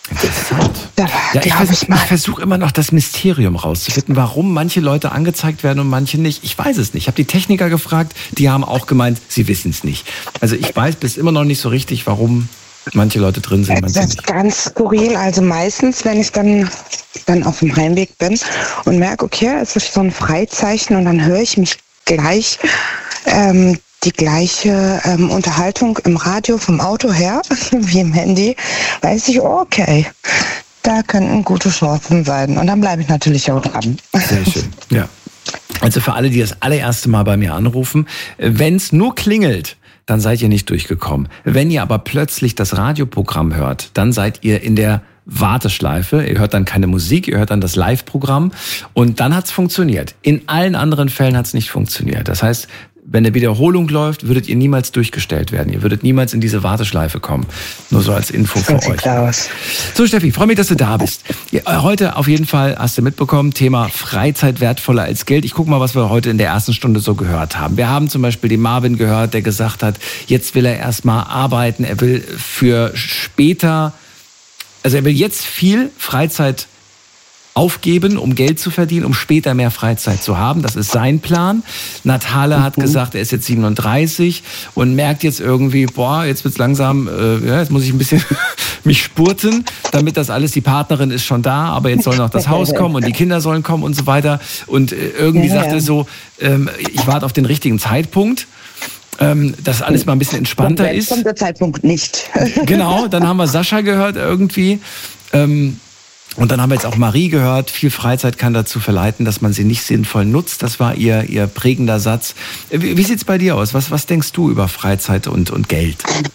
Interessant. Da, ja, ich, vers ich ich versuche immer noch das Mysterium rauszufinden, warum manche Leute angezeigt werden und manche nicht. Ich weiß es nicht. Ich habe die Techniker gefragt, die haben auch gemeint, sie wissen es nicht. Also ich weiß bis immer noch nicht so richtig, warum manche Leute drin sind. Das ist ganz skurril. Also meistens, wenn ich dann, dann auf dem Heimweg bin und merke, okay, es ist so ein Freizeichen und dann höre ich mich gleich ähm, die gleiche ähm, Unterhaltung im Radio vom Auto her wie im Handy, weiß ich, okay, da könnten gute Chancen sein. Und dann bleibe ich natürlich auch dran. Sehr schön, ja. Also für alle, die das allererste Mal bei mir anrufen, wenn es nur klingelt, dann seid ihr nicht durchgekommen. Wenn ihr aber plötzlich das Radioprogramm hört, dann seid ihr in der Warteschleife. Ihr hört dann keine Musik, ihr hört dann das Live-Programm und dann hat's funktioniert. In allen anderen Fällen hat's nicht funktioniert. Das heißt, wenn eine Wiederholung läuft, würdet ihr niemals durchgestellt werden. Ihr würdet niemals in diese Warteschleife kommen. Nur so als Info für euch. Aus. So, Steffi, freue mich, dass du da bist. Ja, heute auf jeden Fall hast du mitbekommen, Thema Freizeit wertvoller als Geld. Ich gucke mal, was wir heute in der ersten Stunde so gehört haben. Wir haben zum Beispiel den Marvin gehört, der gesagt hat, jetzt will er erstmal arbeiten. Er will für später, also er will jetzt viel Freizeit aufgeben, um Geld zu verdienen, um später mehr Freizeit zu haben. Das ist sein Plan. Natale mhm. hat gesagt, er ist jetzt siebenunddreißig und merkt jetzt irgendwie, boah, jetzt wird's langsam, äh, ja, jetzt muss ich ein bisschen mich spurten, damit das alles, die Partnerin ist schon da, aber jetzt soll noch das Haus kommen und die Kinder sollen kommen und so weiter. Und äh, irgendwie ja, sagt ja. er so, ähm, ich warte auf den richtigen Zeitpunkt. Ähm, dass alles mal ein bisschen entspannter und ist. Kommt der Zeitpunkt nicht. Genau, dann haben wir Sascha gehört irgendwie. Ähm, und dann haben wir jetzt auch Marie gehört. Viel Freizeit kann dazu verleiten, dass man sie nicht sinnvoll nutzt. Das war ihr, ihr prägender Satz. Wie, wie sieht's bei dir aus? Was, was denkst du über Freizeit und, und Geld?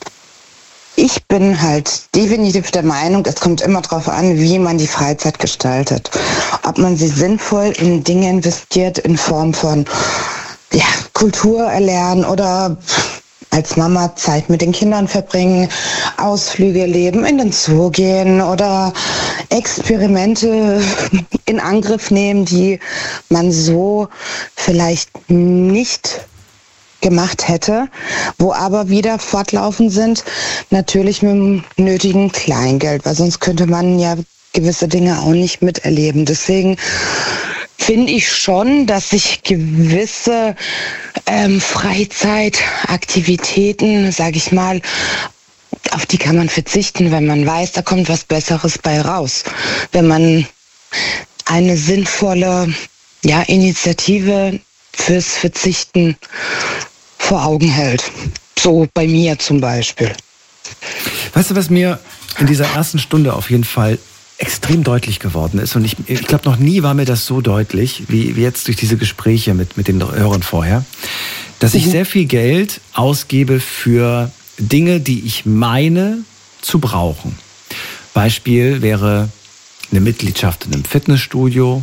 Ich bin halt definitiv der Meinung, es kommt immer darauf an, wie man die Freizeit gestaltet. Ob man sie sinnvoll in Dinge investiert in Form von ja, Kultur erlernen oder als Mama Zeit mit den Kindern verbringen, Ausflüge erleben, in den Zoo gehen oder Experimente in Angriff nehmen, die man so vielleicht nicht gemacht hätte, wo aber wieder fortlaufend sind, natürlich mit dem nötigen Kleingeld, weil sonst könnte man ja gewisse Dinge auch nicht miterleben. Deswegen finde ich schon, dass sich gewisse ähm, Freizeitaktivitäten, sage ich mal, auf die kann man verzichten, wenn man weiß, da kommt was Besseres bei raus. Wenn man eine sinnvolle ja, Initiative fürs Verzichten vor Augen hält. So bei mir zum Beispiel. Weißt du, was mir in dieser ersten Stunde auf jeden Fall extrem deutlich geworden ist, und ich, ich glaube, noch nie war mir das so deutlich, wie, wie jetzt durch diese Gespräche mit, mit den Hörern vorher, dass ich mhm. sehr viel Geld ausgebe für Dinge, die ich meine zu brauchen. Beispiel wäre eine Mitgliedschaft in einem Fitnessstudio.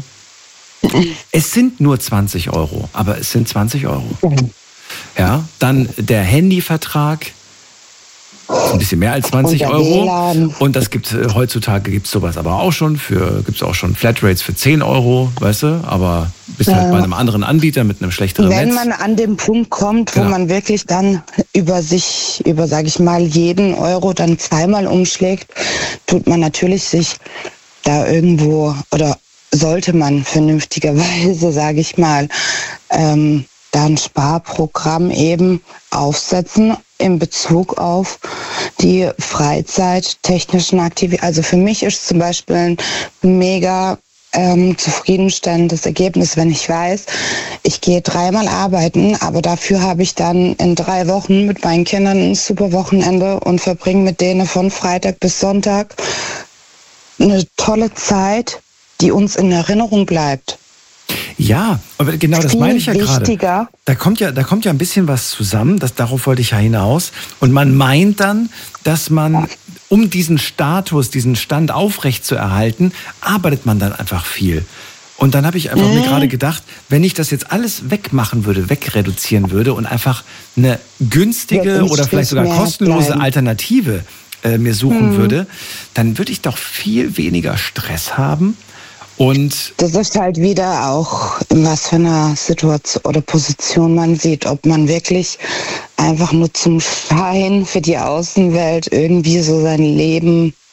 Es sind nur zwanzig Euro, aber es sind zwanzig Euro. Ja, dann der Handyvertrag, ein bisschen mehr als zwanzig Euro. Und das gibt heutzutage gibt's sowas aber auch schon für gibt's auch schon Flatrates für zehn Euro, weißt du? Aber bist ja. halt bei einem anderen Anbieter mit einem schlechteren Wenn Netz. Wenn man an den Punkt kommt, wo genau. man wirklich dann über sich, über sage ich mal jeden Euro dann zweimal umschlägt, tut man natürlich sich da irgendwo oder sollte man vernünftigerweise, sage ich mal, ähm, da ein Sparprogramm eben aufsetzen in Bezug auf die freizeittechnischen Aktivitäten. Also für mich ist zum Beispiel ein mega ähm, zufriedenstellendes Ergebnis, wenn ich weiß, ich gehe dreimal arbeiten, aber dafür habe ich dann in drei Wochen mit meinen Kindern ein super Wochenende und verbringe mit denen von Freitag bis Sonntag eine tolle Zeit, die uns in Erinnerung bleibt. Ja, aber genau das meine ich ja gerade. Da kommt ja, da kommt ja ein bisschen was zusammen, das, darauf wollte ich ja hinaus. Und man meint dann, dass man, um diesen Status, diesen Stand aufrecht zu erhalten, arbeitet man dann einfach viel. Und dann habe ich einfach mhm. mir gerade gedacht, wenn ich das jetzt alles wegmachen würde, wegreduzieren würde und einfach eine günstige ja, oder vielleicht sogar kostenlose bleiben. Alternative äh, mir suchen mhm. würde, dann würde ich doch viel weniger Stress haben. Und das ist halt wieder auch, in was für einer Situation oder Position man sieht, ob man wirklich einfach nur zum Schein für die Außenwelt irgendwie so sein Leben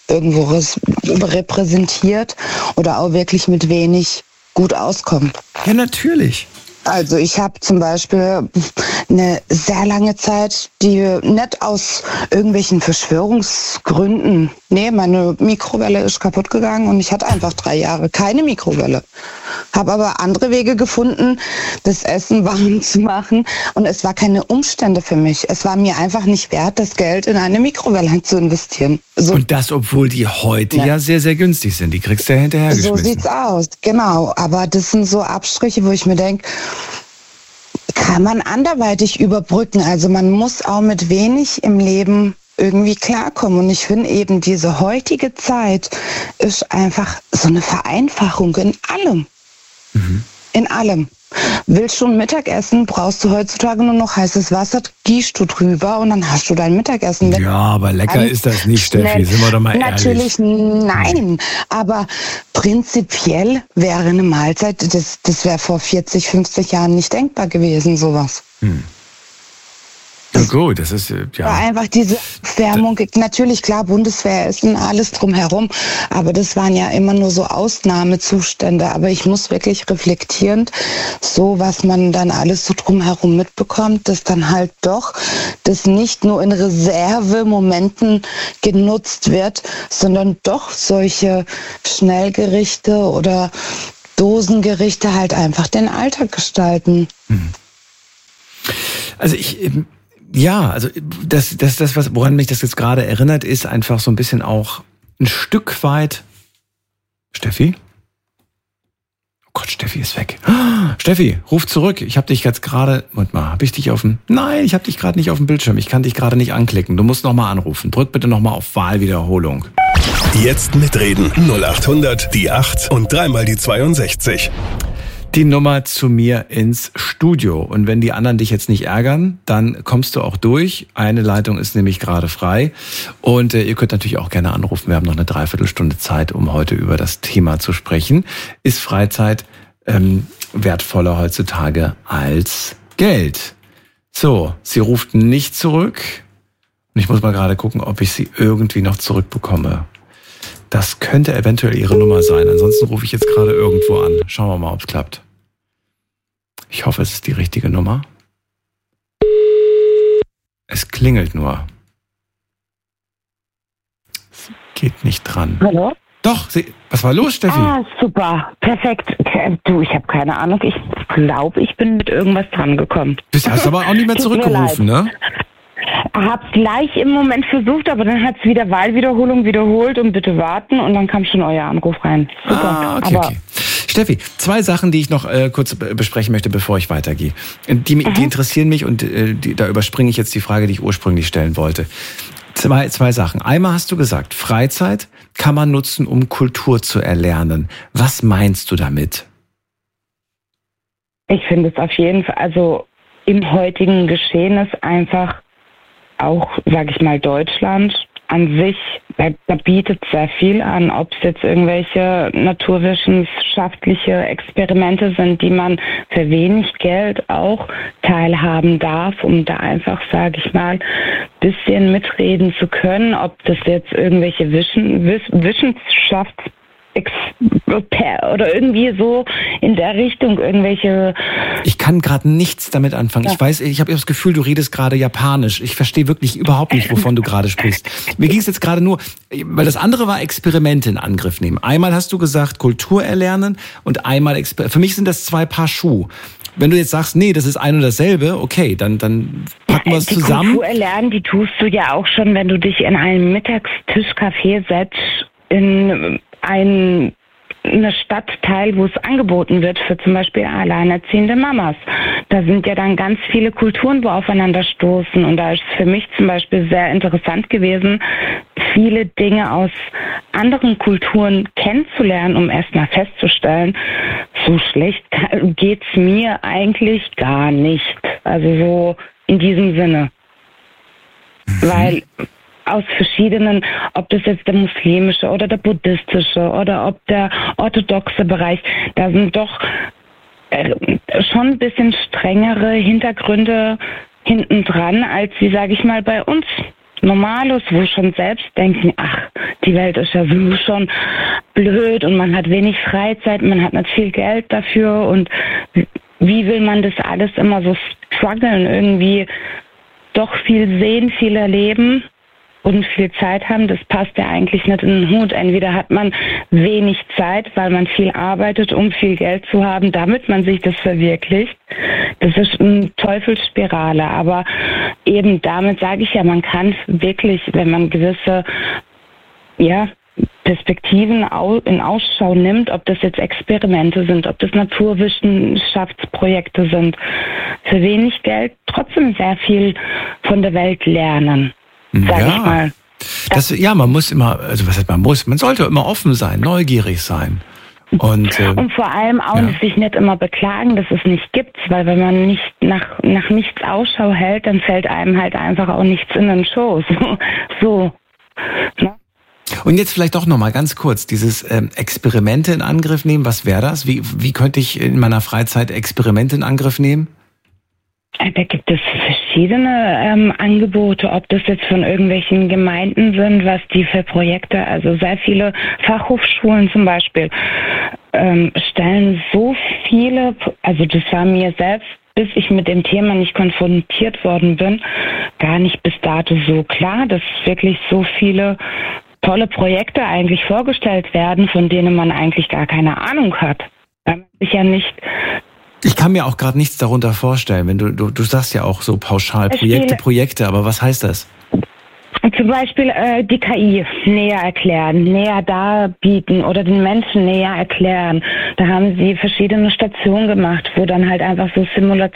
irgendwo res- repräsentiert oder auch wirklich mit wenig gut auskommen. Ja, natürlich. Also ich habe zum Beispiel eine sehr lange Zeit, die nicht aus irgendwelchen Verschwörungsgründen, nee, meine Mikrowelle ist kaputt gegangen und ich hatte einfach drei Jahre keine Mikrowelle. Habe aber andere Wege gefunden, das Essen warm zu machen und es war keine Umstände für mich. Es war mir einfach nicht wert, das Geld in eine Mikrowelle zu investieren. So, und das, obwohl die heute ja. ja sehr, sehr günstig sind. Die kriegst du ja hinterher so geschmissen. So sieht's aus, genau. Aber das sind so Abstriche, wo ich mir denke, kann man anderweitig überbrücken. Also man muss auch mit wenig im Leben irgendwie klarkommen. Und ich finde eben, diese heutige Zeit ist einfach so eine Vereinfachung in allem. Mhm. In allem. Willst du ein Mittagessen, brauchst du heutzutage nur noch heißes Wasser, gießt du drüber und dann hast du dein Mittagessen. Ja, aber lecker ist das nicht, Steffi, sind wir doch mal ehrlich. Natürlich nein, aber prinzipiell wäre eine Mahlzeit, das, das wäre vor vierzig, fünfzig Jahren nicht denkbar gewesen, sowas. Hm. Ja gut, das ist, ja. War einfach diese Wärmung, natürlich klar, Bundeswehr ist und alles drumherum, aber das waren ja immer nur so Ausnahmezustände, aber ich muss wirklich reflektierend, so was man dann alles so drumherum mitbekommt, dass dann halt doch das nicht nur in Reservemomenten genutzt wird, sondern doch solche Schnellgerichte oder Dosengerichte halt einfach den Alltag gestalten. Also ich... Ja, also das, das, das, was, woran mich das jetzt gerade erinnert, ist einfach so ein bisschen auch ein Stück weit. Steffi? Oh Gott, Steffi ist weg. Oh, Steffi, ruf zurück. Ich habe dich jetzt gerade. Moment mal, habe ich dich auf dem? Nein, ich habe dich gerade nicht auf dem Bildschirm. Ich kann dich gerade nicht anklicken. Du musst nochmal anrufen. Drück bitte nochmal auf Wahlwiederholung. Jetzt mitreden. null acht hundert, die acht und dreimal die zweiundsechzig. Die Nummer zu mir ins Studio. Und wenn die anderen dich jetzt nicht ärgern, dann kommst du auch durch. Eine Leitung ist nämlich gerade frei. Und äh, ihr könnt natürlich auch gerne anrufen. Wir haben noch eine Dreiviertelstunde Zeit, um heute über das Thema zu sprechen. Ist Freizeit ähm, wertvoller heutzutage als Geld? So, sie ruft nicht zurück. Und ich muss mal gerade gucken, ob ich sie irgendwie noch zurückbekomme. Das könnte eventuell ihre Nummer sein. Ansonsten rufe ich jetzt gerade irgendwo an. Schauen wir mal, ob es klappt. Ich hoffe, es ist die richtige Nummer. Es klingelt nur. Es geht nicht dran. Hallo? Doch, sie, was war los, Steffi? Ah, super. Perfekt. Du, ich habe keine Ahnung. Ich glaube, ich bin mit irgendwas dran gekommen. Du hast aber auch nicht mehr zurückgerufen, ne? Hab's gleich im Moment versucht, aber dann hat's wieder Wahlwiederholung wiederholt und bitte warten und dann kam schon euer Anruf rein. Super. Ah, okay, aber okay. Steffi, zwei Sachen, die ich noch äh, kurz besprechen möchte, bevor ich weitergehe. Die, die interessieren mich und äh, die, da überspringe ich jetzt die Frage, die ich ursprünglich stellen wollte. Zwei, zwei Sachen. Einmal hast du gesagt, Freizeit kann man nutzen, um Kultur zu erlernen. Was meinst du damit? Ich finde es auf jeden Fall, also im heutigen Geschehen ist einfach auch, sage ich mal, Deutschland an sich, da, da bietet sehr viel an, ob es jetzt irgendwelche naturwissenschaftliche Experimente sind, die man für wenig Geld auch teilhaben darf, um da einfach, sage ich mal, bisschen mitreden zu können, ob das jetzt irgendwelche Wischen, Wiss, Wissenschafts oder irgendwie so in der Richtung irgendwelche... Ich kann gerade nichts damit anfangen. Ja. Ich weiß, ich habe das Gefühl, du redest gerade Japanisch. Ich verstehe wirklich überhaupt nicht, wovon du gerade sprichst. Mir ging es jetzt gerade nur, weil das andere war Experimente in Angriff nehmen. Einmal hast du gesagt, Kultur erlernen und einmal Exper- Für mich sind das zwei Paar Schuh. Wenn du jetzt sagst, nee, das ist ein und dasselbe, okay, dann, dann packen wir es zusammen. Die Kultur erlernen, die tust du ja auch schon, wenn du dich in einem Mittagstischcafé setzt, in ein eine Stadtteil, wo es angeboten wird für zum Beispiel alleinerziehende Mamas. Da sind ja dann ganz viele Kulturen, wo aufeinander stoßen. Und da ist es für mich zum Beispiel sehr interessant gewesen, viele Dinge aus anderen Kulturen kennenzulernen, um erstmal festzustellen, so schlecht geht's mir eigentlich gar nicht. Also so in diesem Sinne. Mhm. Weil aus verschiedenen, ob das jetzt der muslimische oder der buddhistische oder ob der orthodoxe Bereich, da sind doch äh, schon ein bisschen strengere Hintergründe hinten dran, als wie, sage ich mal, bei uns Normalos, wo schon selbst denken, ach, die Welt ist ja so schon blöd und man hat wenig Freizeit, man hat nicht viel Geld dafür und wie will man das alles immer so strugglen, irgendwie doch viel sehen, viel erleben und viel Zeit haben, das passt ja eigentlich nicht in den Hut. Entweder hat man wenig Zeit, weil man viel arbeitet, um viel Geld zu haben, damit man sich das verwirklicht. Das ist eine Teufelsspirale, aber eben damit sage ich ja, man kann wirklich, wenn man gewisse, ja, Perspektiven in Ausschau nimmt, ob das jetzt Experimente sind, ob das Naturwissenschaftsprojekte sind, für wenig Geld trotzdem sehr viel von der Welt lernen. Sag ja. ich mal. Das, ja, man muss immer, also was heißt man muss, man sollte immer offen sein, neugierig sein. Und, äh, und vor allem auch ja. sich nicht immer beklagen, dass es nicht gibt, weil wenn man nicht nach, nach nichts Ausschau hält, dann fällt einem halt einfach auch nichts in den Schoß. So. Ne? Und jetzt vielleicht doch nochmal ganz kurz, dieses ähm, Experimente in Angriff nehmen, was wäre das? Wie, wie könnte ich in meiner Freizeit Experimente in Angriff nehmen? Da gibt es verschiedene ähm, Angebote, ob das jetzt von irgendwelchen Gemeinden sind, was die für Projekte, also sehr viele Fachhochschulen zum Beispiel, ähm, stellen so viele, also das war mir selbst, bis ich mit dem Thema nicht konfrontiert worden bin, gar nicht bis dato so klar, dass wirklich so viele tolle Projekte eigentlich vorgestellt werden, von denen man eigentlich gar keine Ahnung hat. Weil man sich ja nicht... Ich kann mir auch gerade nichts darunter vorstellen, wenn du, du, du sagst ja auch so pauschal Projekte, Projekte, aber was heißt das? Zum Beispiel äh, die K I näher erklären, näher darbieten oder den Menschen näher erklären. Da haben sie verschiedene Stationen gemacht, wo dann halt einfach so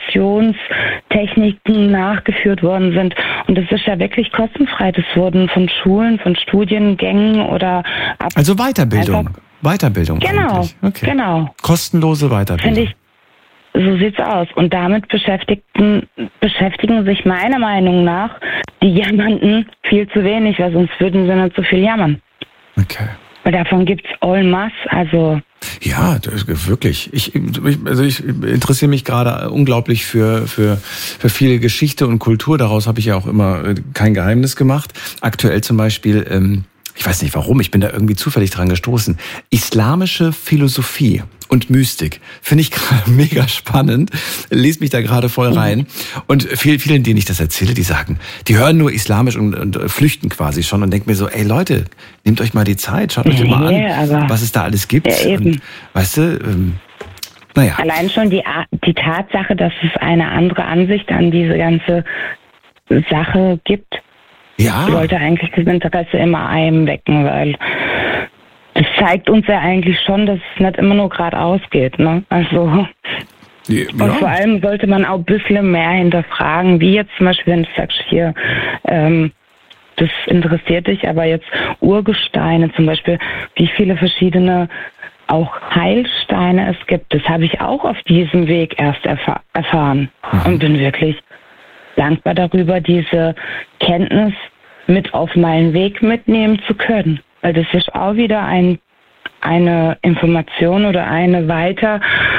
Simulationstechniken nachgeführt worden sind. Und das ist ja wirklich kostenfrei. Das wurden von Schulen, von Studiengängen oder... Ab also Weiterbildung. Weiterbildung Genau, eigentlich. Okay. genau. Kostenlose Weiterbildung. Finde ich. So sieht's aus. Und damit beschäftigten, beschäftigen sich meiner Meinung nach die Jammernden viel zu wenig, weil sonst würden sie nicht so viel jammern. Okay. Weil davon gibt's en masse, also... Ja, das, wirklich. Ich, ich, also ich interessiere mich gerade unglaublich für, für, für viel Geschichte und Kultur. Daraus habe ich ja auch immer kein Geheimnis gemacht. Aktuell zum Beispiel... Ähm, ich weiß nicht warum, ich bin da irgendwie zufällig dran gestoßen. Islamische Philosophie und Mystik finde ich gerade mega spannend. Lese mich da gerade voll rein. Und vielen, vielen, denen ich das erzähle, die sagen, die hören nur Islamisch und, und flüchten quasi schon und denken mir so, ey Leute, nehmt euch mal die Zeit, schaut euch mal an, ja, was es da alles gibt. Ja, eben. Und, weißt du, ähm, naja. Allein schon die, die Tatsache, dass es eine andere Ansicht an diese ganze Sache gibt, ja. sollte eigentlich das Interesse immer einem wecken, weil das zeigt uns ja eigentlich schon, dass es nicht immer nur geradeaus geht, ne? Also ja. Und vor allem sollte man auch ein bisschen mehr hinterfragen, wie jetzt zum Beispiel, wenn du sagst, hier, ähm, das interessiert dich, aber jetzt Urgesteine zum Beispiel, wie viele verschiedene auch Heilsteine es gibt, das habe ich auch auf diesem Weg erst erfahr- erfahren mhm. und bin wirklich dankbar darüber, diese Kenntnis mit auf meinen Weg mitnehmen zu können. Weil das ist auch wieder ein, eine Information oder eine Weiterbildung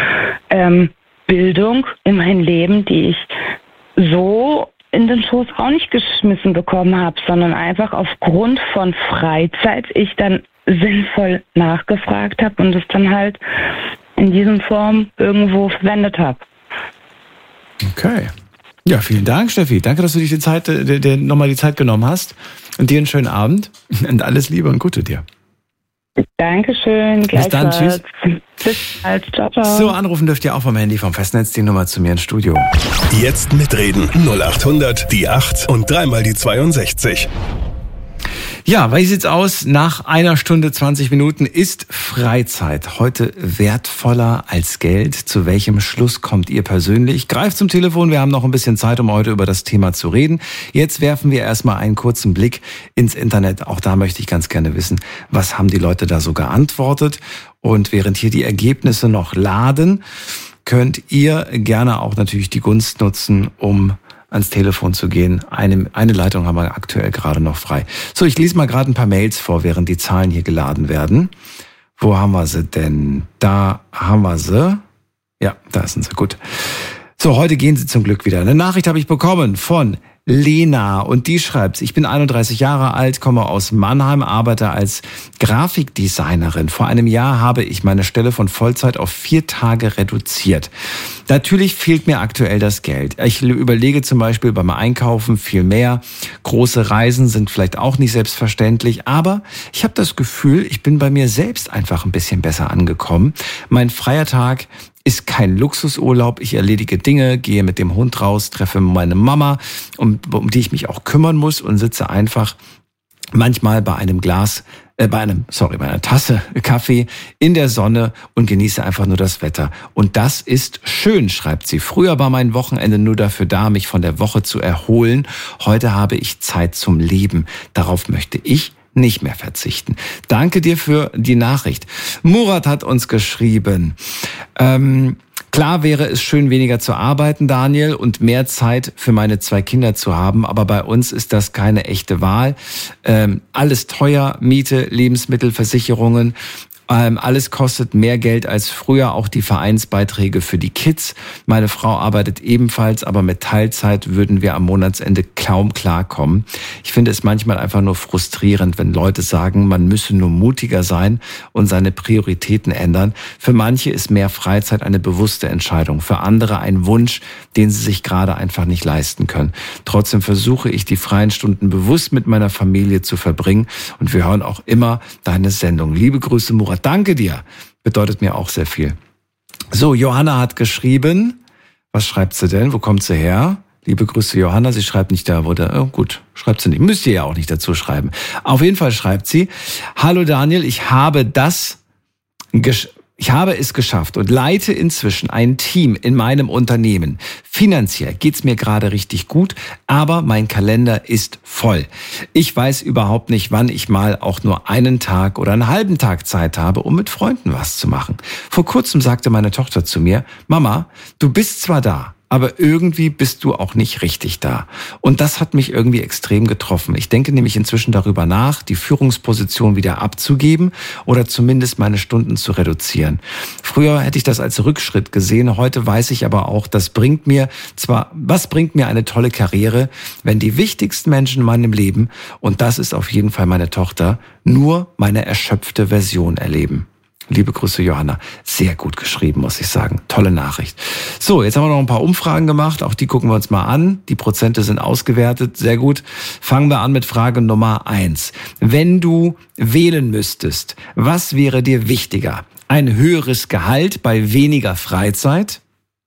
ähm, in mein Leben, die ich so in den Schoß auch nicht geschmissen bekommen habe, sondern einfach aufgrund von Freizeit ich dann sinnvoll nachgefragt habe und es dann halt in diesem Form irgendwo verwendet habe. Okay. Ja, vielen Dank, Steffi. Danke, dass du dich die Zeit, der, der, nochmal die Zeit genommen hast. Und dir einen schönen Abend und alles Liebe und Gute dir. Dankeschön. Bis dann, tschüss. Bis bald. Ciao, ciao. So, anrufen dürft ihr auch vom Handy, vom Festnetz, die Nummer zu mir ins Studio. Jetzt mitreden. null acht hundert, die acht und dreimal die zweiundsechzig. Ja, wie sieht's aus? Nach einer Stunde, zwanzig Minuten ist Freizeit heute wertvoller als Geld. Zu welchem Schluss kommt ihr persönlich? Greift zum Telefon, wir haben noch ein bisschen Zeit, um heute über das Thema zu reden. Jetzt werfen wir erstmal einen kurzen Blick ins Internet. Auch da möchte ich ganz gerne wissen, was haben die Leute da so geantwortet? Und während hier die Ergebnisse noch laden, könnt ihr gerne auch natürlich die Gunst nutzen, um ans Telefon zu gehen. Eine, eine Leitung haben wir aktuell gerade noch frei. So, ich lese mal gerade ein paar Mails vor, während die Zahlen hier geladen werden. Wo haben wir sie denn? Da haben wir sie. Ja, da sind sie. Gut. So, heute gehen sie zum Glück wieder. Eine Nachricht habe ich bekommen von Lena und die schreibt, ich bin einunddreißig Jahre alt, komme aus Mannheim, arbeite als Grafikdesignerin. Vor einem Jahr habe ich meine Stelle von Vollzeit auf vier Tage reduziert. Natürlich fehlt mir aktuell das Geld. Ich überlege zum Beispiel beim Einkaufen viel mehr. Große Reisen sind vielleicht auch nicht selbstverständlich, aber ich habe das Gefühl, ich bin bei mir selbst einfach ein bisschen besser angekommen. Mein freier Tag ist kein Luxusurlaub. Ich erledige Dinge, gehe mit dem Hund raus, treffe meine Mama, um, um die ich mich auch kümmern muss und sitze einfach manchmal bei einem Glas, äh, bei einem, sorry, bei einer Tasse Kaffee in der Sonne und genieße einfach nur das Wetter. Und das ist schön, schreibt sie. Früher war mein Wochenende nur dafür da, mich von der Woche zu erholen. Heute habe ich Zeit zum Leben. Darauf möchte ich nicht mehr verzichten. Danke dir für die Nachricht. Murat hat uns geschrieben, ähm, klar wäre es schön, weniger zu arbeiten, Daniel, und mehr Zeit für meine zwei Kinder zu haben, aber bei uns ist das keine echte Wahl. Ähm, alles teuer, Miete, Lebensmittel, Versicherungen. Ähm, alles kostet mehr Geld als früher, auch die Vereinsbeiträge für die Kids. Meine Frau arbeitet ebenfalls, aber mit Teilzeit würden wir am Monatsende kaum klarkommen. Ich finde es manchmal einfach nur frustrierend, wenn Leute sagen, man müsse nur mutiger sein und seine Prioritäten ändern. Für manche ist mehr Freizeit eine bewusste Entscheidung, für andere ein Wunsch, den sie sich gerade einfach nicht leisten können. Trotzdem versuche ich, die freien Stunden bewusst mit meiner Familie zu verbringen und wir hören auch immer deine Sendung. Liebe Grüße, Murat. Danke dir. Bedeutet mir auch sehr viel. So, Johanna hat geschrieben. Was schreibt sie denn? Wo kommt sie her? Liebe Grüße, Johanna. Sie schreibt nicht da, wo der, oh, gut, schreibt sie nicht. Müsst ihr ja auch nicht dazu schreiben. Auf jeden Fall schreibt sie, hallo Daniel, ich habe das, gesch- ich habe es geschafft und leite inzwischen ein Team in meinem Unternehmen. Finanziell geht's mir gerade richtig gut, aber mein Kalender ist voll. Ich weiß überhaupt nicht, wann ich mal auch nur einen Tag oder einen halben Tag Zeit habe, um mit Freunden was zu machen. Vor kurzem sagte meine Tochter zu mir, Mama, du bist zwar da, aber irgendwie bist du auch nicht richtig da. Und das hat mich irgendwie extrem getroffen. Ich denke nämlich inzwischen darüber nach, die Führungsposition wieder abzugeben oder zumindest meine Stunden zu reduzieren. Früher hätte ich das als Rückschritt gesehen. Heute weiß ich aber auch, das bringt mir zwar, was bringt mir eine tolle Karriere, wenn die wichtigsten Menschen in meinem Leben, und das ist auf jeden Fall meine Tochter, nur meine erschöpfte Version erleben. Liebe Grüße, Johanna. Sehr gut geschrieben, muss ich sagen. Tolle Nachricht. So, jetzt haben wir noch ein paar Umfragen gemacht. Auch die gucken wir uns mal an. Die Prozente sind ausgewertet. Sehr gut. Fangen wir an mit Frage Nummer eins. Wenn du wählen müsstest, was wäre dir wichtiger? Ein höheres Gehalt bei weniger Freizeit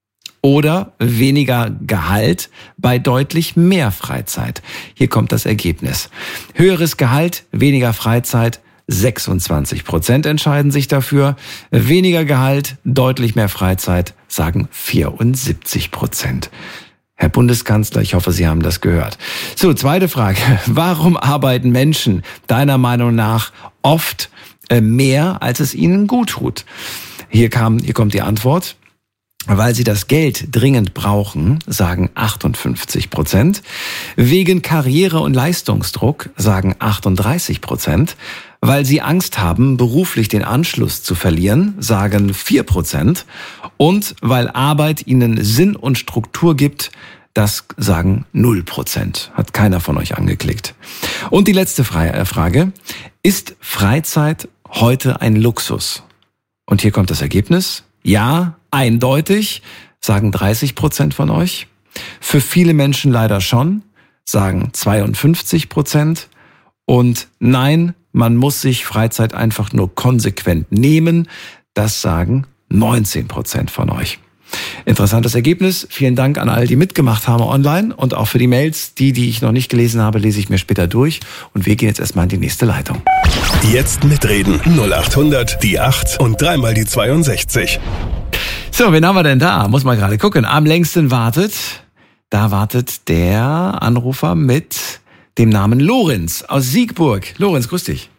oder weniger Gehalt bei deutlich mehr Freizeit? Hier kommt das Ergebnis. Höheres Gehalt, weniger Freizeit, sechsundzwanzig Prozent entscheiden sich dafür. Weniger Gehalt, deutlich mehr Freizeit, sagen vierundsiebzig Prozent. Herr Bundeskanzler, ich hoffe, Sie haben das gehört. So, zweite Frage. Warum arbeiten Menschen deiner Meinung nach oft mehr, als es ihnen gut tut? Hier kam, hier kommt die Antwort. Weil sie das Geld dringend brauchen, sagen achtundfünfzig Prozent. Wegen Karriere- und Leistungsdruck, sagen achtunddreißig Prozent. Weil sie Angst haben, beruflich den Anschluss zu verlieren, sagen vier Prozent. Und weil Arbeit ihnen Sinn und Struktur gibt, das sagen null Prozent. Hat keiner von euch angeklickt. Und die letzte Frage. Ist Freizeit heute ein Luxus? Und hier kommt das Ergebnis. Ja, eindeutig, sagen dreißig Prozent von euch. Für viele Menschen leider schon, sagen zweiundfünfzig Prozent. Und nein, man muss sich Freizeit einfach nur konsequent nehmen. Das sagen neunzehn Prozent von euch. Interessantes Ergebnis. Vielen Dank an all die mitgemacht haben online und auch für die Mails. Die, die ich noch nicht gelesen habe, lese ich mir später durch. Und wir gehen jetzt erstmal in die nächste Leitung. Jetzt mitreden. null acht hundert, die acht und dreimal die zweiundsechzig. So, wen haben wir denn da? Muss man gerade gucken. Am längsten wartet, da wartet der Anrufer mit dem Namen Lorenz aus Siegburg. Lorenz, grüß dich.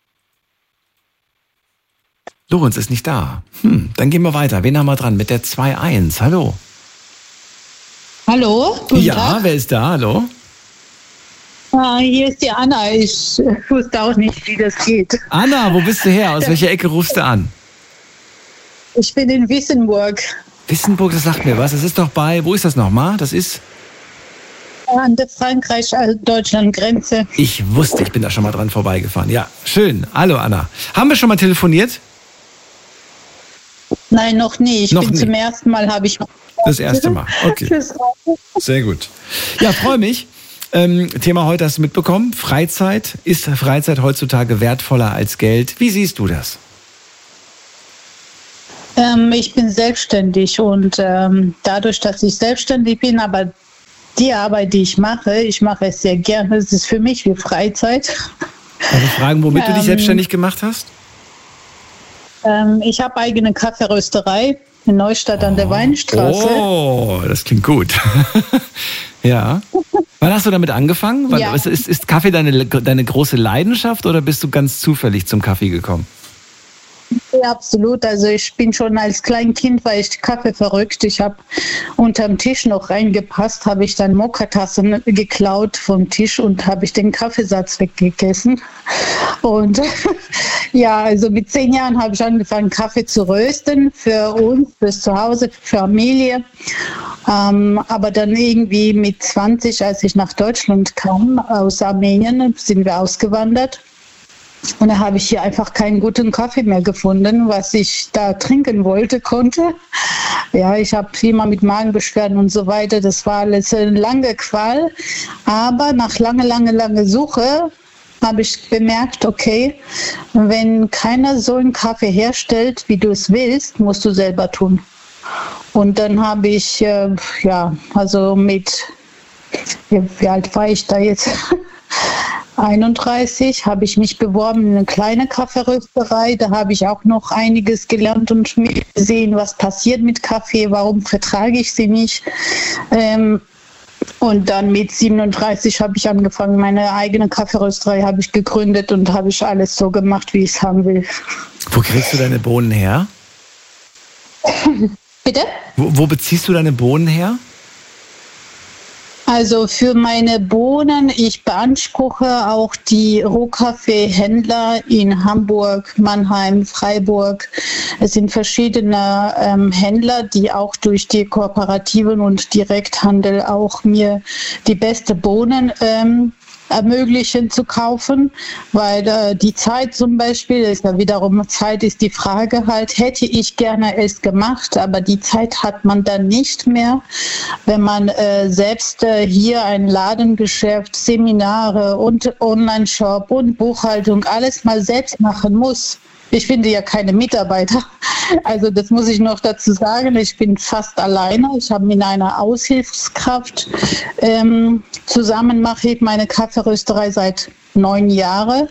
Lorenz ist nicht da. Hm, dann gehen wir weiter. Wen haben wir dran? Mit der zwei eins. Hallo. Hallo? Guten ja, Tag. Wer ist da? Hallo. Ah, hier ist die Anna. Ich wusste auch nicht, wie das geht. Anna, wo bist du her? Aus welcher Ecke rufst du an? Ich bin in Wissenburg. Wissenburg, das sagt mir was. Das ist doch bei, wo ist das nochmal? Das ist... an der Frankreich-Deutschland-Grenze. Ich wusste, ich bin da schon mal dran vorbeigefahren. Ja, schön. Hallo Anna. Haben wir schon mal telefoniert? Nein, noch nie. Ich noch bin nie. zum ersten Mal, habe ich... Das erste Mal, okay. Sehr gut. Ja, freue mich. Ähm, Thema heute hast du mitbekommen. Freizeit. Ist Freizeit heutzutage wertvoller als Geld? Wie siehst du das? Ähm, ich bin selbstständig und ähm, dadurch, dass ich selbstständig bin, aber die Arbeit, die ich mache, ich mache es sehr gerne. Es ist für mich wie Freizeit. Darf ich fragen, womit ähm, du dich selbstständig gemacht hast? Ähm, ich habe eigene Kaffeerösterei in Neustadt an der Weinstraße. Oh, das klingt gut. Ja. Wann hast du damit angefangen? Wann, Ja. ist, ist, ist Kaffee deine, deine große Leidenschaft oder bist du ganz zufällig zum Kaffee gekommen? Ja, absolut. Also ich bin schon als Kleinkind, war ich Kaffee verrückt. Ich habe unterm Tisch noch reingepasst, habe ich dann Mokkatassen geklaut vom Tisch und habe ich den Kaffeesatz weggegessen. Und ja, also mit zehn Jahren habe ich angefangen, Kaffee zu rösten für uns, fürs Zuhause, für Familie. Ähm, aber dann irgendwie mit zwanzig, als ich nach Deutschland kam, aus Armenien, sind wir ausgewandert. Und da habe ich hier einfach keinen guten Kaffee mehr gefunden, was ich da trinken wollte, konnte. Ja, ich habe immer mit Magenbeschwerden und so weiter. Das war alles eine lange Qual. Aber nach lange, lange, lange Suche habe ich bemerkt, okay, wenn keiner so einen Kaffee herstellt, wie du es willst, musst du selber tun. Und dann habe ich, äh, ja, also mit, wie, wie alt war ich da jetzt? einunddreißig habe ich mich beworben in eine kleine Kaffeerösterei. Da habe ich auch noch einiges gelernt und gesehen, was passiert mit Kaffee, warum vertrage ich sie nicht. Ähm, und dann mit siebenunddreißig habe ich angefangen, meine eigene Kaffeerösterei habe ich gegründet und habe ich alles so gemacht, wie ich es haben will. Wo kriegst du deine Bohnen her? Bitte? Wo, wo beziehst du deine Bohnen her? Also für meine Bohnen, ich beanspruche auch die Rohkaffeehändler in Hamburg, Mannheim, Freiburg. Es sind verschiedene ähm, Händler, die auch durch die Kooperativen und Direkthandel auch mir die beste Bohnen ähm, ermöglichen zu kaufen, weil äh, die Zeit zum Beispiel, ist ja wiederum Zeit ist die Frage halt, hätte ich gerne es gemacht, aber die Zeit hat man dann nicht mehr, wenn man äh, selbst äh, hier ein Ladengeschäft, Seminare und Online-Shop und Buchhaltung alles mal selbst machen muss. Ich finde ja keine Mitarbeiter. Also das muss ich noch dazu sagen. Ich bin fast alleine. Ich habe mit einer Aushilfskraft ähm, zusammen mache ich meine Kaffeerösterei seit neun Jahren.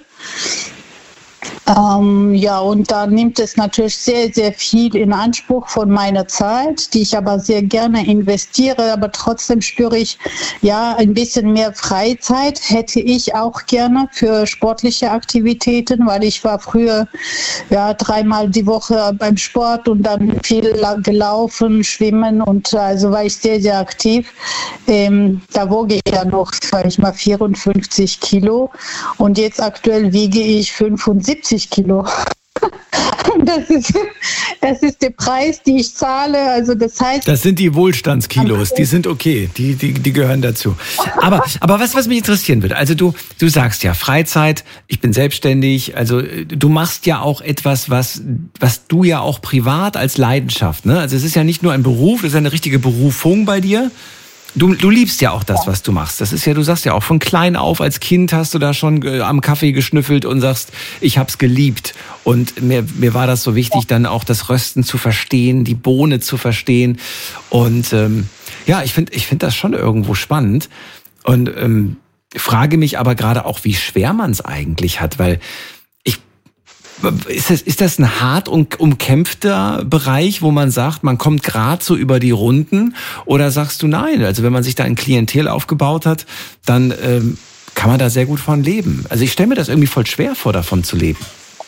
Ähm, ja, und da nimmt es natürlich sehr, sehr viel in Anspruch von meiner Zeit, die ich aber sehr gerne investiere. Aber trotzdem spüre ich, ja, ein bisschen mehr Freizeit hätte ich auch gerne für sportliche Aktivitäten, weil ich war früher ja dreimal die Woche beim Sport und dann viel gelaufen, schwimmen und also war ich sehr, sehr aktiv. Ähm, da woge ich ja noch, sag ich mal, vierundfünfzig Kilo und jetzt aktuell wiege ich fünfundsiebzig Kilo. Das ist, das ist der Preis, den ich zahle. Also das heißt, das sind die Wohlstandskilos, die sind okay, die, die, die gehören dazu. Aber, aber was, was mich interessieren würde, also du, du sagst ja Freizeit, ich bin selbstständig, also du machst ja auch etwas, was, was du ja auch privat als Leidenschaft, ne? Also es ist ja nicht nur ein Beruf, es ist eine richtige Berufung bei dir. Du, du liebst ja auch das, was du machst. Das ist ja, du sagst ja auch, von klein auf als Kind hast du da schon äh, am Kaffee geschnüffelt und sagst, ich hab's geliebt. Und mir, mir war das so wichtig, dann auch das Rösten zu verstehen, die Bohne zu verstehen. Und ähm, ja, ich finde ich find das schon irgendwo spannend. Und ähm, frage mich aber gerade auch, wie schwer man es eigentlich hat, weil Ist das, ist das ein hart umkämpfter Bereich, wo man sagt, man kommt gerade so über die Runden? Oder sagst du nein? Also wenn man sich da ein Klientel aufgebaut hat, dann ähm, kann man da sehr gut von leben. Also ich stelle mir das irgendwie voll schwer vor, davon zu leben.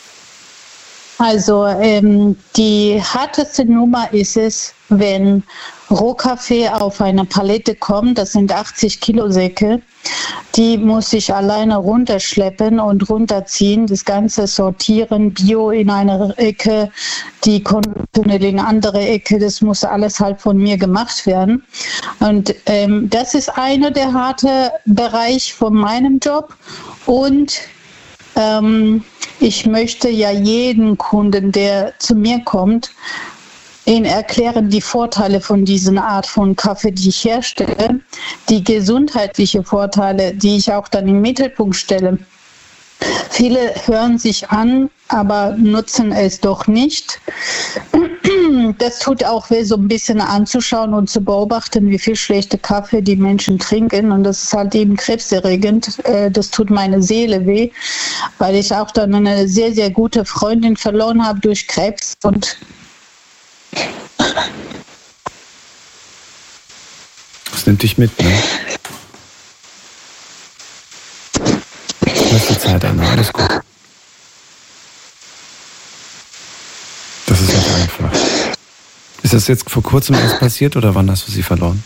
Also ähm, die härteste Nummer ist es, wenn Rohkaffee auf eine Palette kommt, das sind achtzig Kilo Säcke, die muss ich alleine runterschleppen und runterziehen, das Ganze sortieren, Bio in eine Ecke, die konventionell in eine andere Ecke, das muss alles halt von mir gemacht werden. Und ähm, das ist einer der harte Bereich von meinem Job. Und ähm, ich möchte ja jeden Kunden, der zu mir kommt, Ihnen erklären die Vorteile von dieser Art von Kaffee, die ich herstelle, die gesundheitlichen Vorteile, die ich auch dann im Mittelpunkt stelle. Viele hören sich an, aber nutzen es doch nicht. Das tut auch weh, so ein bisschen anzuschauen und zu beobachten, wie viel schlechte Kaffee die Menschen trinken. Und das ist halt eben krebserregend. Das tut meine Seele weh, weil ich auch dann eine sehr, sehr gute Freundin verloren habe durch Krebs. Und das nimmt dich mit, ne? Lass die Zeit an, alles gut. Das ist nicht einfach. Ist das jetzt vor kurzem erst passiert oder wann hast du sie verloren?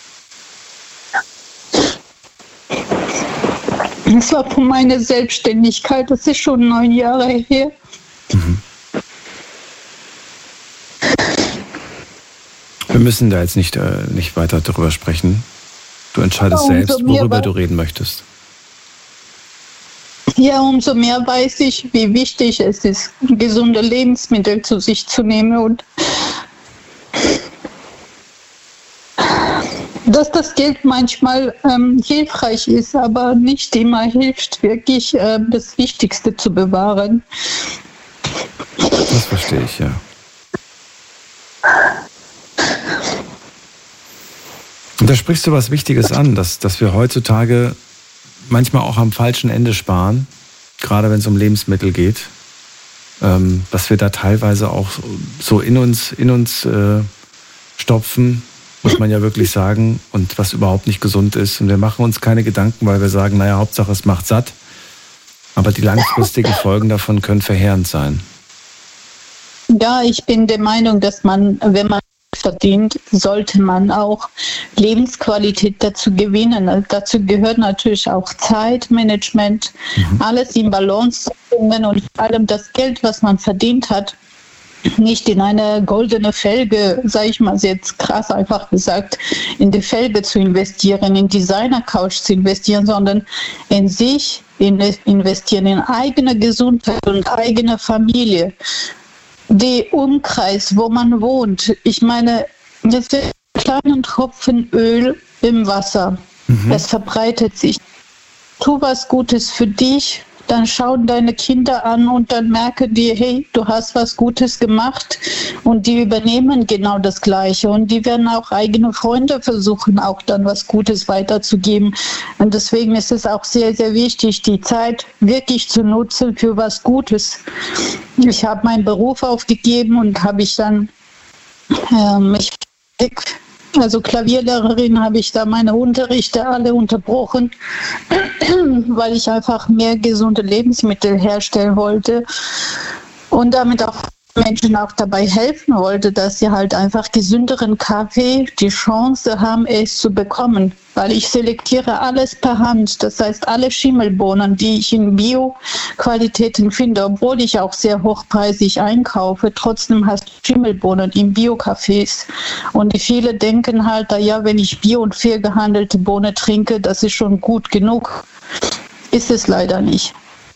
Das war von meiner Selbstständigkeit, das ist schon neun Jahre her. Mhm. Wir müssen da jetzt nicht, äh, nicht weiter darüber sprechen. Du entscheidest ja, selbst, worüber du reden möchtest. Ja, umso mehr weiß ich, wie wichtig es ist, gesunde Lebensmittel zu sich zu nehmen und dass das Geld manchmal ähm, hilfreich ist, aber nicht immer hilft, wirklich äh, das Wichtigste zu bewahren. Das verstehe ich, ja. Und da sprichst du was Wichtiges an, dass, dass wir heutzutage manchmal auch am falschen Ende sparen, gerade wenn es um Lebensmittel geht, ähm, dass wir da teilweise auch so in uns, in uns äh, stopfen, muss man ja wirklich sagen, und was überhaupt nicht gesund ist. Und wir machen uns keine Gedanken, weil wir sagen, naja, Hauptsache es macht satt. Aber die langfristigen Folgen davon können verheerend sein. Ja, ich bin der Meinung, dass man, wenn man verdient, sollte man auch Lebensqualität dazu gewinnen. Also dazu gehört natürlich auch Zeitmanagement, mhm. alles in Balance zu bringen und vor allem das Geld, was man verdient hat, nicht in eine goldene Felge, sage ich mal jetzt krass einfach gesagt, in die Felge zu investieren, in Designer-Couch zu investieren, sondern in sich investieren, in eigene Gesundheit und eigene Familie. Die Umkreis, wo man wohnt. Ich meine, das ist ein kleiner Tropfen Öl im Wasser. Mhm. Es verbreitet sich. Tu was Gutes für dich, dann schauen deine Kinder an und dann merken die, hey, du hast was Gutes gemacht und die übernehmen genau das Gleiche und die werden auch eigene Freunde versuchen, auch dann was Gutes weiterzugeben. Und deswegen ist es auch sehr, sehr wichtig, die Zeit wirklich zu nutzen für was Gutes. Ich habe meinen Beruf aufgegeben und habe ich dann ähm, ich Also Klavierlehrerin habe ich da meine Unterrichte alle unterbrochen, weil ich einfach mehr gesunde Lebensmittel herstellen wollte und damit auch Menschen auch dabei helfen wollte, dass sie halt einfach gesünderen Kaffee die Chance haben, es zu bekommen. Weil ich selektiere alles per Hand. Das heißt, alle Schimmelbohnen, die ich in Bio-Qualitäten finde, obwohl ich auch sehr hochpreisig einkaufe, trotzdem hast du Schimmelbohnen in Bio-Cafés. Und die viele denken halt, ja, wenn ich bio- und fair gehandelte Bohne trinke, das ist schon gut genug. Ist es leider nicht.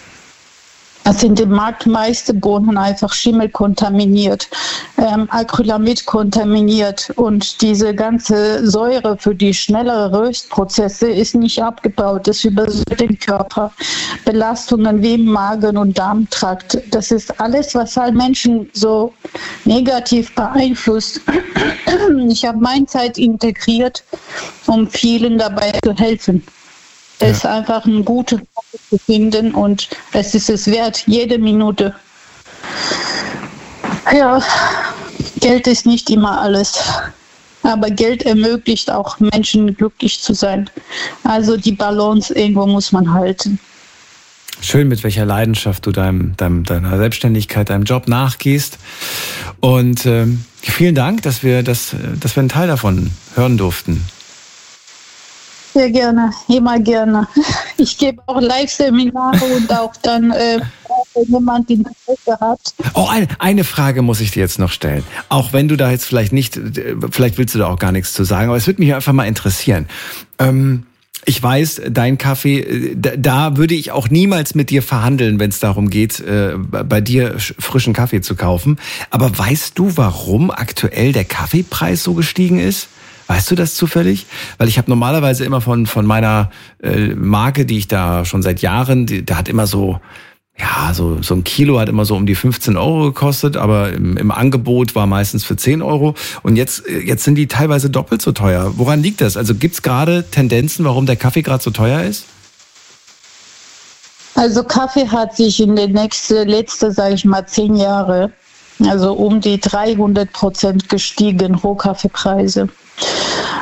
Es sind im Markt meiste Bohnen einfach schimmelkontaminiert, ähm, Acrylamid kontaminiert und diese ganze Säure für die schnelleren Röstprozesse ist nicht abgebaut. Das übersäuert den Körper. Belastungen wie im Magen- und Darmtrakt, das ist alles, was halt Menschen so negativ beeinflusst. Ich habe meine Zeit integriert, um vielen dabei zu helfen. Ja. Es ist einfach ein gutes Kaffee zu finden und es ist es wert, jede Minute. Ja, Geld ist nicht immer alles, aber Geld ermöglicht auch Menschen glücklich zu sein. Also die Balance irgendwo muss man halten. Schön, mit welcher Leidenschaft du deinem, deinem, deiner Selbstständigkeit, deinem Job nachgehst. Und ähm, vielen Dank, dass wir, das, dass wir einen Teil davon hören durften. Sehr gerne, immer gerne. Ich gebe auch Live-Seminare und auch dann, äh, wenn jemand Interesse hat. Oh, eine, eine Frage muss ich dir jetzt noch stellen. Auch wenn du da jetzt vielleicht nicht, vielleicht willst du da auch gar nichts zu sagen, aber es würde mich einfach mal interessieren. Ähm, Ich weiß, dein Kaffee, da, da würde ich auch niemals mit dir verhandeln, wenn es darum geht, äh, bei dir frischen Kaffee zu kaufen. Aber weißt du, warum aktuell der Kaffeepreis so gestiegen ist? Weißt du das zufällig? Weil ich habe normalerweise immer von von meiner äh, Marke, die ich da schon seit Jahren, die, der hat immer so, ja, so so ein Kilo hat immer so um die fünfzehn Euro gekostet, aber im, im Angebot war meistens für zehn Euro. Und jetzt jetzt sind die teilweise doppelt so teuer. Woran liegt das? Also gibt's gerade Tendenzen, warum der Kaffee gerade so teuer ist? Also Kaffee hat sich in den nächsten, letzten, sage ich mal, zehn Jahre, also um die dreihundert Prozent gestiegen, Rohkaffeepreise.